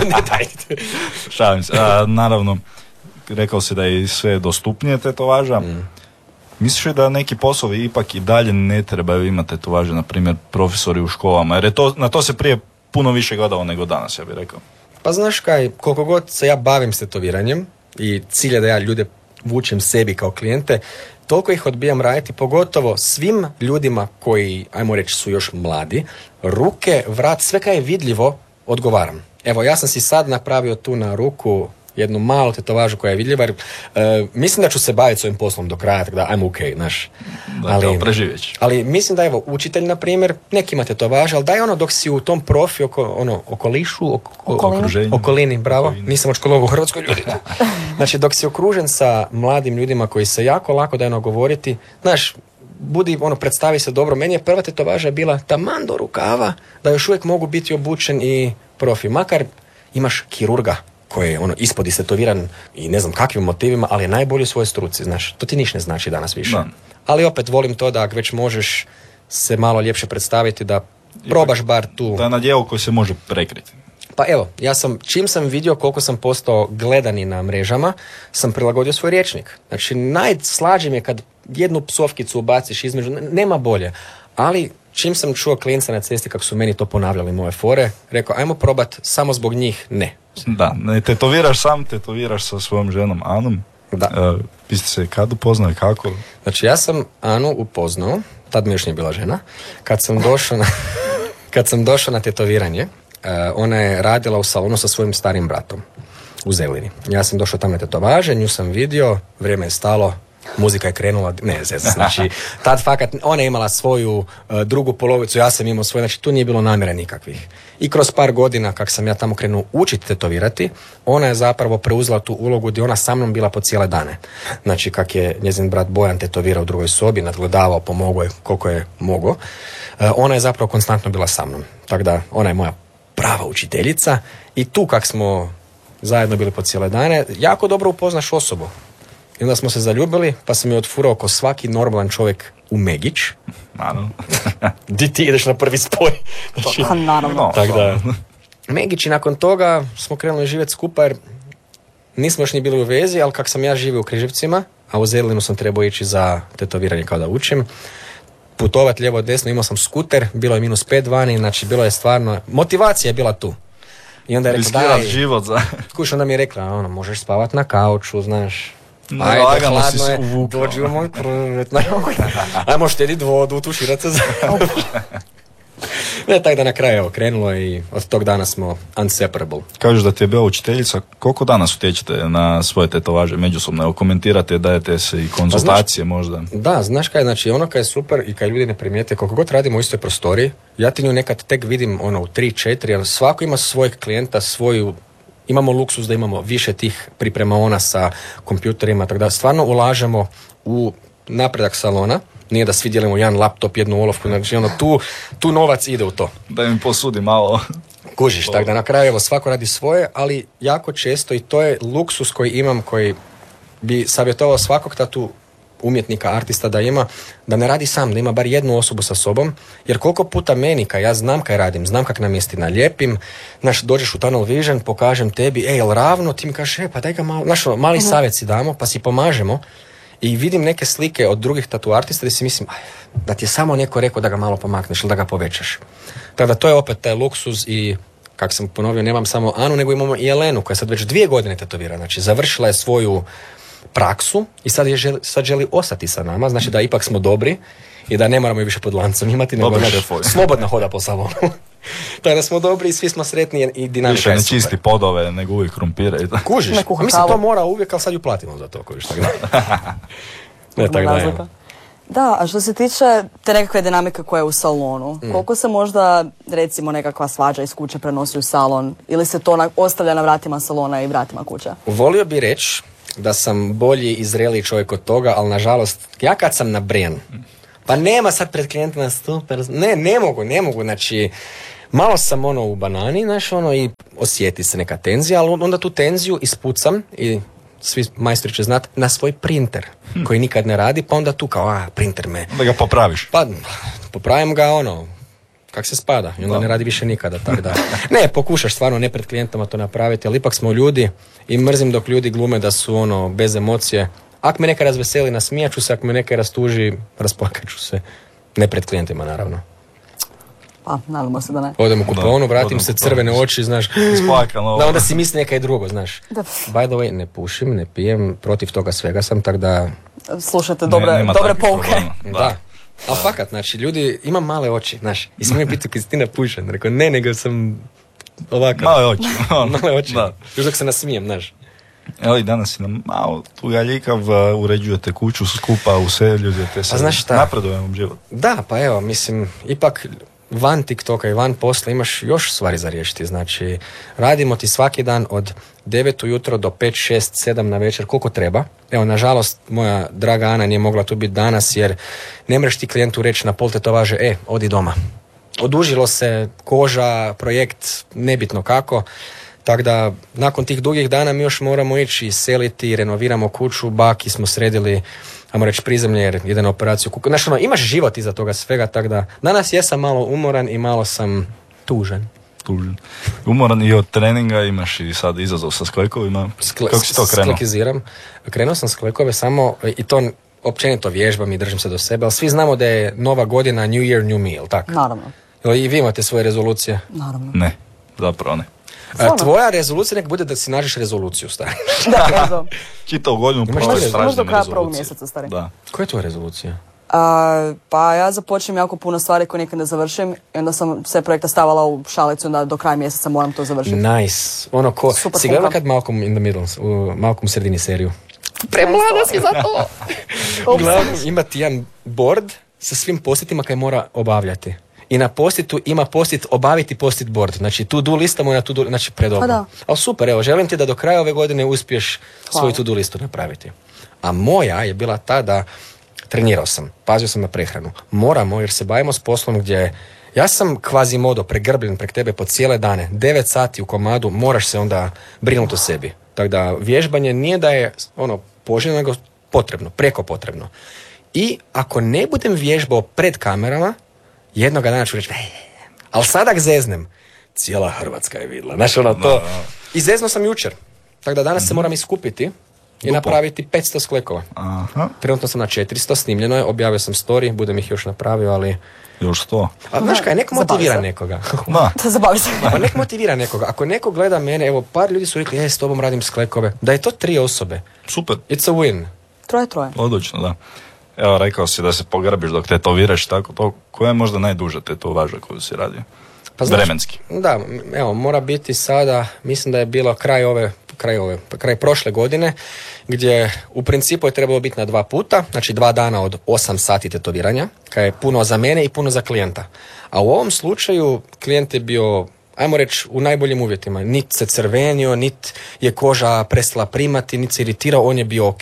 Šalim se. A, naravno, rekao si da je sve dostupnije tetovaža. Mm. Misliš li da neki poslovi ipak i dalje ne trebaju imati tetovaže, na primjer profesori u školama? Jer je to, na to se prije puno više gledalo nego danas, ja bih rekao. Pa znaš kaj, koliko god se ja bavim s tetoviranjem i cilj je da ja ljude vučem sebi kao klijente, toliko ih odbijam raditi, pogotovo svim ljudima koji, ajmo reći, su još mladi, ruke, vrat, sve kaj je vidljivo, odgovaram. Evo, ja sam si sad napravio tu na ruku jednu malu tetovažu koja je vidljiva, jer e, mislim da ću se baviti s ovim poslom do kraja, tako da I'm ok, znaš. Ali, ali mislim da, evo, učitelj, na primjer, neki ima tetovaže, ali daj ono dok si u tom profi, oko, ono, okolišu, oko, okolini. okolini, bravo, okolini. Nisam očkolovao u Hrvatskoj ljudi. Znači, dok si okružen sa mladim ljudima koji se jako lako daju govoriti, znaš, budi, ono, predstavi se dobro. Meni je prva tetovaža bila taman do rukava, da još uvijek mogu biti obučen i profi. Makar imaš kirurga koji je ono ispod istetoviran i ne znam kakvim motivima, ali je najbolji u svojoj struci, znaš. To ti niš ne znači danas više. Da. Ali opet volim to da ako već možeš se malo ljepše predstaviti, da probaš bar tu. Da je na djelu koji se može prekriti. Pa evo, ja sam, čim sam vidio koliko sam postao gledani na mrežama, sam prilagodio svoj rječnik. Znači, najslađe mi je kad jednu psovkicu ubaciš između, nema bolje. Ali čim sam čuo klijenta na cesti kako su meni to ponavljali moje fore, rekao, ajmo probat samo zbog njih, ne. Da, ne tetoviraš sam, tetoviraš sa svojom ženom Anom. Da. Uh, vi ste se kad upoznao i kako? Znači, ja sam Anu upoznao, tad mi još nije bila žena, kad sam došao na, kad sam došao na tetoviranje, uh, ona je radila u salonu sa svojim starim bratom u Zelini. Ja sam došao tamo na tetovaže, nju sam vidio, vrijeme je stalo, muzika je krenula, ne, zez, znači, tad fakat, ona je imala svoju uh, drugu polovicu, ja sam imao svoju, znači tu nije bilo namjera nikakvih. I kroz par godina, kak sam ja tamo krenuo učiti tetovirati, ona je zapravo preuzela tu ulogu gdje ona sa mnom bila po cijele dane. Znači, kak je njezin brat Bojan tetovirao u drugoj sobi, nadgledavao, pomogao je koliko je mogao, uh, ona je zapravo konstantno bila sa mnom. Tako da, ona je moja prava učiteljica i tu kak smo zajedno bili po cijele dane, jako dobro upoznaš osobu. I onda smo se zaljubili, pa sam je otfurao ko svaki normalan čovjek u Megić. Naravno. Di ti ideš na prvi spoj? Znači, pa naravno. Tak da, Megić i nakon toga smo krenuli živjeti skupa jer nismo još ni bili u vezi, ali kak sam ja živio u Križevcima, a u Zelinu sam trebao ići za tetoviranje kao da učim, putovat lijevo desno, imao sam skuter, bilo je minus pet vani, znači bilo je stvarno, motivacija je bila tu. I onda je rekao, daj, život za... Kuš, onda mi je rekla, ono, možeš spavat na kauču, znaš. No, ajde, lagano si se uvukao. Dođi u moj prvet. Ajmo štedit vodu, tuširat se za... Ne, tako da na kraju evo, krenulo i od tog dana smo inseparable. Kažeš da ti je bila učiteljica, koliko danas utječete na svoje tetovaže međusobno? Evo, komentirate, dajete se i konzultacije pa, znaš, možda? Da, znaš kaj, znači ono kaj je super i kaj ljudi ne primijete, koliko god radimo u istoj prostoriji, ja ti nju nekad tek vidim ono u tri, četiri, ali svako ima svojeg klijenta, svoju, imamo luksus da imamo više tih pripremaona sa kompjuterima, tako da stvarno ulažemo u napredak salona. Nije da svi dijelimo jedan laptop, jednu olovku, znači ono, tu, tu novac ide u to. Da im posudi malo. Kužiš, tako da na kraju evo, svako radi svoje, ali jako često i to je luksus koji imam, koji bi savjetovao svakog tatu umjetnika, artista da ima, da ne radi sam, da ima bar jednu osobu sa sobom, jer koliko puta meni, kaj ja znam kaj radim, znam kak namjesti nalijepim, znaš, dođeš u tunnel vision, pokažem tebi, ej, jel ravno, ti mi kažeš, e, pa daj ga malo, znaš, mali uh-huh. savjet si damo, pa si pomažemo. I vidim neke slike od drugih tatu artista da si mislim aj, da ti je samo neko rekao da ga malo pomakneš ili da ga povećaš. Tako da to je opet taj luksuz i, kak sam ponovio, nemam samo Anu, nego imamo i Elenu koja sad već dvije godine tetovira. Znači, završila je svoju praksu i sad, je želi, sad želi ostati sa nama, znači da ipak smo dobri i da ne moramo više pod lancom imati, nego slobodno hoda po salonu. Tako da smo dobri i svi smo sretni i dinamika je super. Više ne čisti podove, nego uvijek krumpire. Kužiš, a mislim to mora uvijek, ali sad ju platimo za to, kužiš. Tako da. Ne, tako da ima. Da, a što se tiče te nekakve dinamike koja je u salonu, mm. koliko se možda, recimo, nekakva svađa iz kuće prenosi u salon ili se to na, ostavlja na vratima salona i vratima kuće? Volio bi reći da sam bolji i zreliji čovjek od toga, ali nažalost, ja kad sam nabrijan, pa nema sad pred klijentima super, ne, ne mogu, ne mogu, znači, malo sam ono u banani, znaš, ono, i osjeti se neka tenzija, ali onda tu tenziju ispucam i svi majstori će znati, na svoj printer, hm. koji nikad ne radi, pa onda tu kao, a, printer me... Da ga popraviš. Pa, popravim ga, ono, kak se spada, i onda da. Ne radi više nikada, tako da... Ne, pokušaš stvarno ne pred klijentama to napraviti, ali ipak smo ljudi i mrzim dok ljudi glume da su, ono, bez emocije. Ako me neka razveseli, nasmijat ću se, ako me neka rastuži, rasplakat ću se. Ne pred klijentima, naravno. Pa, nadamo se da ne. Odem u kuponu, vratim se, crvene oči, znaš. Isplakano. Da, onda si misli nekaj drugo, znaš. Da. By the way, ne pušim, ne pijem, protiv toga svega sam, tak da... Slušajte, dobre, ne, dobre pouke. Da. da. Ali fakat, znači, ljudi, imam male oči, znaš. I smijem biti Kristina pušen. Rekao, ne, nego sam ovakav. Male oči. Male oči. Da. Još dok se nasmijem, znaš. Evo i danas si nam malo tu galjikav, uređujete kuću skupa, useljujete se, pa znaš šta? Napredujemo život. Da, pa evo, mislim, ipak van TikToka i van posla imaš još stvari za riješiti, znači radimo ti svaki dan od devet ujutro do pet, šest, sedam na večer, koliko treba. Evo, nažalost, moja draga Ana nije mogla tu biti danas jer ne mreš ti klijentu reći na pol tetovaže, e, odi doma. Odužilo se, koža, projekt, nebitno kako. Tako da, nakon tih dugih dana mi još moramo ići seliti, renoviramo kuću, baki smo sredili, ajmo reći, prizemlje jer ide na operaciju kuku. Znaš, ono, imaš život iza toga svega, tako da danas jesam malo umoran i malo sam tužan. Tužan. Umoran i od treninga, imaš i sad izazov sa sklekovima. Skle, Kako si to krenuo? Sklekiziram. Krenuo sam sklekove samo, i to općenito vježbam i držim se do sebe, ali svi znamo da je nova godina, New Year, New Me, tako? Naravno. I vi imate svoje rezolucije? Naravno. Ne, zapravo ne. A, tvoja rezolucija nek bude da si nađeš rezoluciju, stari. Da, rezoluciju. Čitao godinu prvo je stražnje do kraja prvog mjeseca, stari. Da. Koja je tvoja rezolucija? A, pa ja započnem jako puno stvari koje nikad ne završim i onda sam sve projekta stavala u šalicu, onda do kraja mjeseca moram to završiti. Nice. Ono ko, super si gledala kad Malcolm in the Middle, u Malcolm sredini seriju? Premlada si za to! Uglavnom ima ti jedan board sa svim posjetima kaj mora obavljati. I na postitu ima postit obaviti postit board. Znači to do lista moja to do, znači predobro. Pa ali super, evo, želim ti da do kraja ove godine uspiješ Hvala. svoju to do listu napraviti. A moja je bila ta da trenirao sam, pazio sam na prehranu. Moramo, jer se bavimo s poslom gdje ja sam kvazi modo pregrbljen prek tebe po cijele dane. devet sati u komadu, moraš se onda brinuti o sebi. Tako da vježbanje nije da je ono poželjno, nego potrebno, preko potrebno. I ako ne budem vježbao pred kamerama, jednoga dana ću reći, ali sad ak zeznem, cijela Hrvatska je vidjela. Znaš, ono to. I zezno sam jučer. Tako da danas mm-hmm. se moram iskupiti i Lupo. napraviti petsto sklekova. Aha. Trenutno sam na četiristo, snimljeno je, objavio sam story, budem ih još napravio, ali... Još sto. A znaš kaj, neko motivira nekoga. Da. Zabavi se. Pa nek motivira nekoga. Ako neko gleda mene, evo, par ljudi su rekli, e, s tobom radim sklekove. Da je to tri osobe. Super. It's a win. Troje, troje. Odlično, da. Evo, rekao si da se pogrbiš dok tetoviraš, tako to. Koja je možda najduža tetovaža koju si radio? Pa znaš, vremenski. Da, evo, mora biti sada, mislim da je bilo kraj ove, kraj ove, kraj prošle godine, gdje u principu je trebalo biti na dva puta, znači dva dana od osam sati tetoviranja, kaj je puno za mene i puno za klijenta. A u ovom slučaju klijent je bio, ajmo reći, u najboljim uvjetima. Nit se crvenio, nit je koža prestala primati, nit se iritirao, on je bio ok.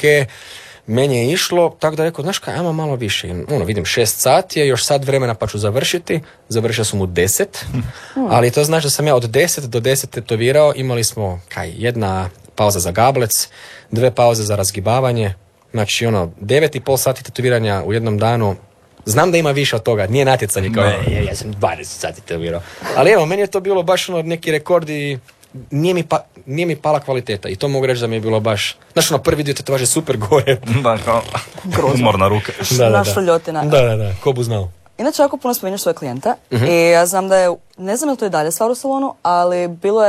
Meni je išlo, tako da rekao, znaš kaj, ajmo malo više. Ono, vidim, šest sati je, još sad vremena pa ću završiti. Završio sam u deset, ali to znači da sam ja od deset do deset tetovirao. Imali smo, kaj, jedna pauza za gablec, dve pauze za razgibavanje. Znači, ono, devet i pol sati tetoviranja u jednom danu. Znam da ima više od toga, nije natjecanje kao, e, ja sam dvadeset sati tetovirao. Ali evo, meni je to bilo baš ono neki rekord i Nije mi, pa, nije mi pala kvaliteta i to mogu reći da mi je bilo baš, znaš, ono, prvi dio tetovaže super gore. Da, kao umorna ruka. Da, da, da. Ljotina. Da, da, da, ko bu znao. Inače, jako puno spominješ svoje klijente uh-huh. i ja znam da je, ne znam je li to i dalje stvar u salonu, ali bilo je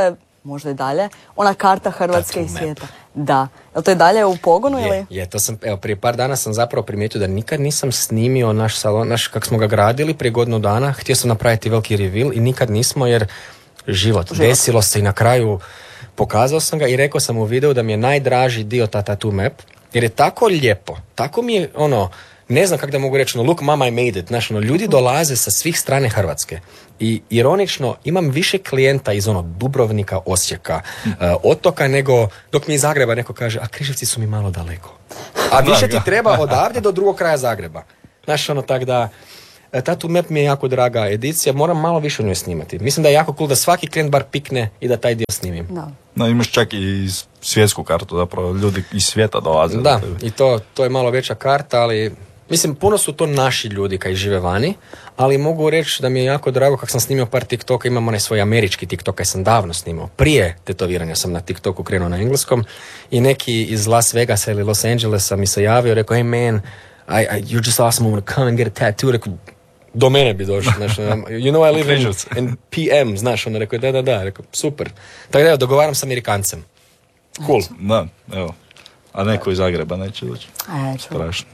možda i dalje, ona karta Hrvatske i svijeta. Da. Je li to i dalje u pogonu je, ili? Je, to sam, evo, prije par dana sam zapravo primijetio da nikad nisam snimio naš salon, naš, kako smo ga gradili prije godinu dana, htio sam napraviti veliki reveal i nikad nismo jer život, život. Desilo se i na kraju pokazao sam ga i rekao sam u videu da mi je najdraži dio ta tattoo map, jer je tako lijepo, tako mi je ono, ne znam kako da mogu reći, no, look mama I made it, znaš, ono, ljudi dolaze sa svih strane Hrvatske i ironično imam više klijenta iz ono Dubrovnika, Osijeka, uh, Otoka nego dok mi iz Zagreba neko kaže, a Križevci su mi malo daleko. A više ti treba odavde do drugog kraja Zagreba. Znaš, ono, tak da Tattoo Map mi je jako draga edicija, moram malo više o njoj snimati. Mislim da je jako cool da svaki klijent bar pikne i da taj dio snimim. Da. No, imaš čak i svjetsku kartu, zapravo ljudi iz svijeta dolaze. Da, i to, to je malo veća karta, ali mislim, puno su to naši ljudi koji žive vani, ali mogu reći da mi je jako drago kako sam snimio par TikToka, imam onaj svoj američki TikTok koji sam davno snimao. Prije tetoviranja sam na TikToku krenuo na engleskom i neki iz Las Vegasa ili Los Angelesa mi se javio, rekao, hey man, I, I, you're just awesome, I want to come and get a tattoo. Rekao, do mene bi došlo, znaš, you know I live in, in P M, znaš, ono, rekao, da, da, da, rekao, super. Tako da, evo, dogovaram s Amerikancem. Cool. Da, evo. A neko iz Zagreba neće doći. Strašno.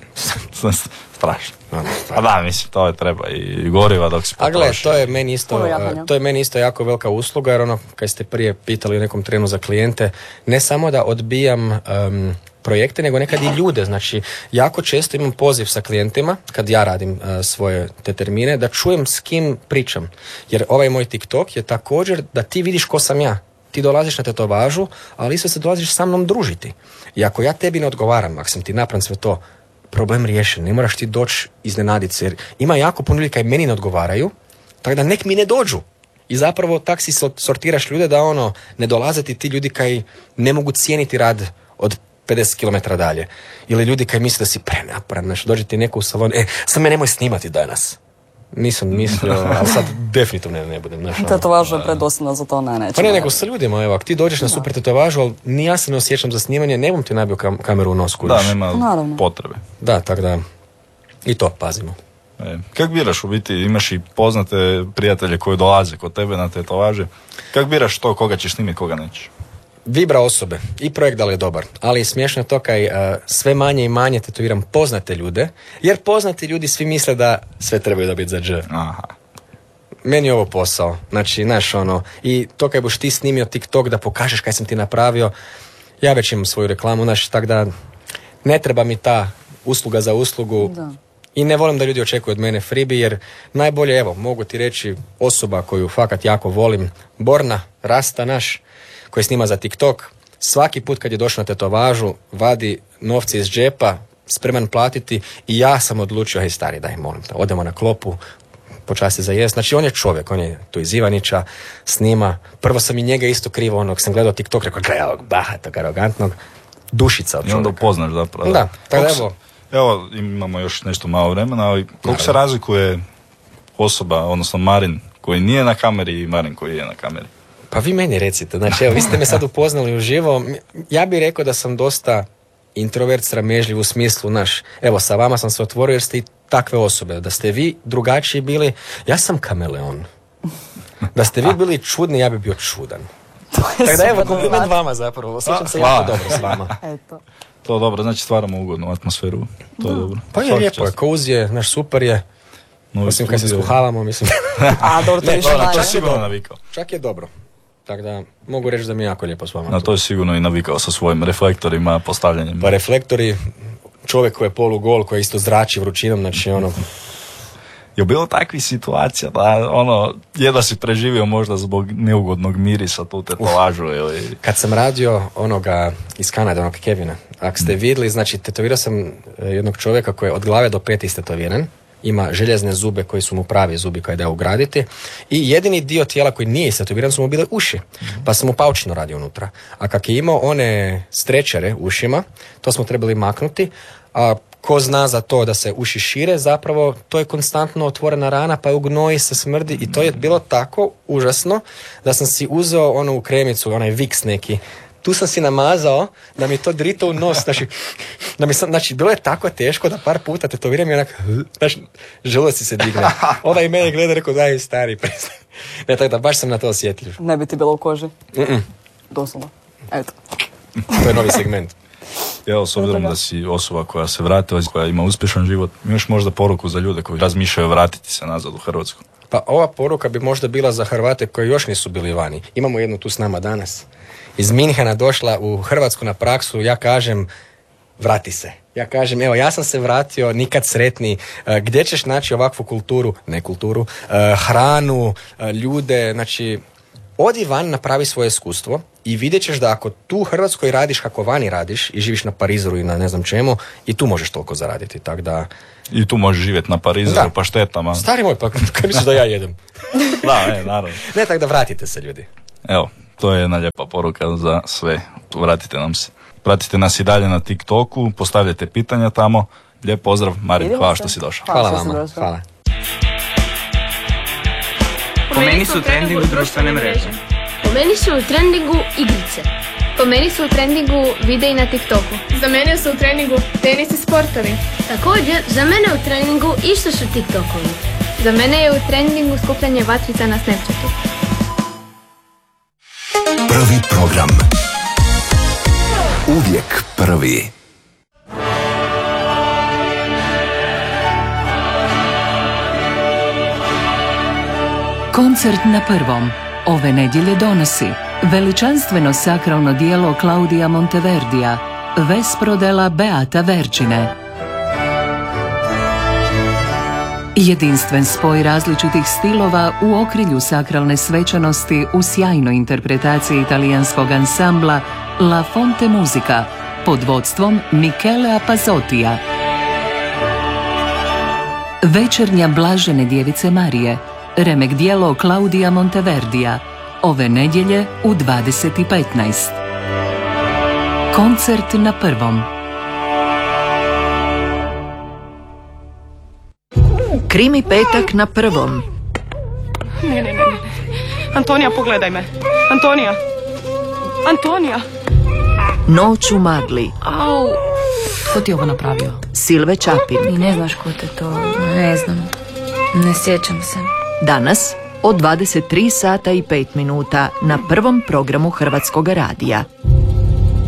Strašno. A da, mislim, to je treba i goriva dok se potroši. A gle, to je meni isto, to je meni isto jako velika usluga, jer ono, kad ste prije pitali u nekom trenu za klijente, ne samo da odbijam um, projekte, nego nekad i ljude. Znači, jako često imam poziv sa klijentima, kad ja radim uh, svoje te termine, da čujem s kim pričam. Jer ovaj moj TikTok je također da ti vidiš ko sam ja. Ti dolaziš na tetovažu, ali isto se dolaziš sa mnom družiti. I ako ja tebi ne odgovaram, ako sam ti napravim sve to, problem riješen, ne moraš ti doći iznenaditi se. Jer ima jako puno ljudi koji meni ne odgovaraju, tako da nek mi ne dođu. I zapravo tak si sortiraš ljude da ono, ne dolaze ti ti ljudi koji ne mogu cijeniti rad od pedeset kilometara dalje. Ili ljudi koji misle da si prenaporan, znači dođe ti neko u salon, e, sad me nemoj snimati danas. Nisam mislio, ali sad definitivno ne, ne budem. Znaš, tetovaža je predosadna za to, ne, nećemo. Pa ne, nego sa ljudima, evo, ako ti dođeš na super tetovažu, ali ni ja se ne osjećam za snimanje, ne bom ti nabio kam- kameru u nos, kudiš. Da, nema Naravno. potrebe. Da, tako da, i to pazimo. E, kako biraš u biti, imaš i poznate prijatelje koji dolaze kod tebe na tetovaže, kako biraš to, koga ćeš snimiti, koga nećeš? Vibra osobe i projekt da li je dobar, ali smiješno je to kaj uh, sve manje i manje tetoviram poznate ljude, jer poznati ljudi svi misle da sve trebaju dobiti za dž. Aha. Meni je ovo posao, znači, znaš, ono, i to kaj boš ti snimio TikTok da pokažeš kaj sam ti napravio, ja već imam svoju reklamu, znači, tak da ne treba mi ta usluga za uslugu. Da. I ne volim da ljudi očekuju od mene freebie, jer najbolje, evo, mogu ti reći osoba koju fakat jako volim, Borna, Rasta naš, koji snima za TikTok, svaki put kad je došao na tetovažu, vadi novce iz džepa, spreman platiti i ja sam odlučio, hej stari, daj molim te, odemo na klopu, počasti za jest. Znači on je čovjek, on je tu iz Ivanića, snima. Prvo sam i njega isto krivo, onog sam gledao TikTok, rekao, gledaj ovog bahatog, arogantnog, dušica od čovjeka. I onda upoznaš zapravo. Da, tako da evo. Evo, imamo još nešto malo vremena, ali koliko se razlikuje osoba, odnosno Marin koji nije na kameri i Marin koji je na kameri? Pa vi meni recite, znači evo, vi ste me sad upoznali uživo, ja bih rekao da sam dosta introvert, sramežljiv u smislu, naš, evo sa vama sam se otvorio jer ste i takve osobe, da ste vi drugačiji bili, ja sam kameleon, da ste vi bili čudni, ja bih bio čudan. Tako da evo, kompliment vama zapravo, osjećam se jako dobro s vama. Eto. To je dobro, znači stvaramo ugodnu atmosferu, to je dobro. Pa je lijepo, je cozy je, naš super je. No, osim kad se skuhavamo, mislim. A, dobro, to je više manje. Čak sigurno navikao. Čak je dobro. Tako da mogu reći da mi je jako lijepo s vama. Na to je sigurno i navikao sa svojim reflektorima, postavljanjem. Pa reflektori, čovjek koji je polugol, koji isto zrači vrućinom, znači ono... Je bilo takvih situacija da ono, jedva si preživio možda zbog neugodnog mirisa tu tetovažu ili... Kad sam radio onoga iz Kanade, onog Kevina, ako ste vidjeli, znači tetovirao sam jednog čovjeka koji je od glave do pete istetoviran, ima željezne zube koji su mu pravi zubi koje da ugraditi i jedini dio tijela koji nije istetoviran su mu bile uši, pa sam mu paučino radio unutra. A kak je imao one strečere ušima, to smo trebali maknuti, a ko zna za to da se uši šire, zapravo to je konstantno otvorena rana, pa u gnoji se smrdi i to je bilo tako užasno da sam si uzeo onu u kremicu, onaj Vicks neki, tu sam si namazao da mi to drito u nos, znači, da mi sam, znači, bilo je tako teško da par puta tetoviram i onak, znači, želudac se digne. Ovaj mene gleda, rekao, daj, stari, prestaň. Ne, tako da baš sam na to osjetljiv. Ne bi ti bilo u koži? Mm-mm. Doslovno. Eto. To je novi segment. Evo, s obzirom da si osoba koja se vratila, koja ima uspješan život, imaš možda poruku za ljude koji razmišljaju vratiti se nazad u Hrvatsku? Pa ova poruka bi možda bila za Hrvate koji još nisu bili vani. Imamo jednu tu s nama danas. Iz Minhena došla u Hrvatsku na praksu, ja kažem, vrati se. Ja kažem, evo, ja sam se vratio, nikad sretni. E, gdje ćeš naći ovakvu kulturu, ne kulturu, e, hranu, e, ljude, znači, odi van, napravi svoje iskustvo i vidjet ćeš da ako tu u Hrvatskoj radiš kako vani radiš i živiš na Parizoru i na ne znam čemu, i tu možeš toliko zaraditi, tak da... I tu možeš živjeti na Parizoru, da. Pa štetama. Stari moj, pa kaj misliš da ja jedem? Da, ne, naravno. Ne, tak da vratite se, ljudi. Evo, to je jedna lijepa poruka za sve. Vratite nam se. Pratite nas i dalje na TikToku, postavljajte pitanja tamo. Lijep pozdrav, Marin, hvala što si došao. Hvala vama, hvala. Po meni su u trendingu društvene mreže. Po meni su u trendingu igrice. Po meni su u trendingu videi na TikToku. Za mene su u trendingu tenis i sportovi. Također, za mene u trendingu isto su TikTokovi. Za mene je u trendingu skupljanje vatrica na Snapchatu. Prvi program. Uvijek prvi. Koncert na prvom ove nedjelje donosi veličanstveno sakralno dijelo Claudia Monteverdija, Vespro della Beata Vergine. Jedinstven spoj različitih stilova u okrilju sakralne svečanosti u sjajnoj interpretaciji italijanskog ansambla La Fonte Musica pod vodstvom Michelea Pazottija. Večernja Blažene djevice Marije, remek dijelo Claudia Monteverdija, ove nedjelje u dvadeset i petnaest. Koncert na prvom. Krimi petak na prvom. Ne, ne, ne, ne. Antonija, pogledaj me. Antonija. Antonija. Noć u magli. Au. Ko ti je ovo napravio? Silve Čapin. I ne znaš ko te to... Ne znam. Ne sjećam se. Danas od dvadeset tri sata i pet minuta na prvom programu Hrvatskog radija.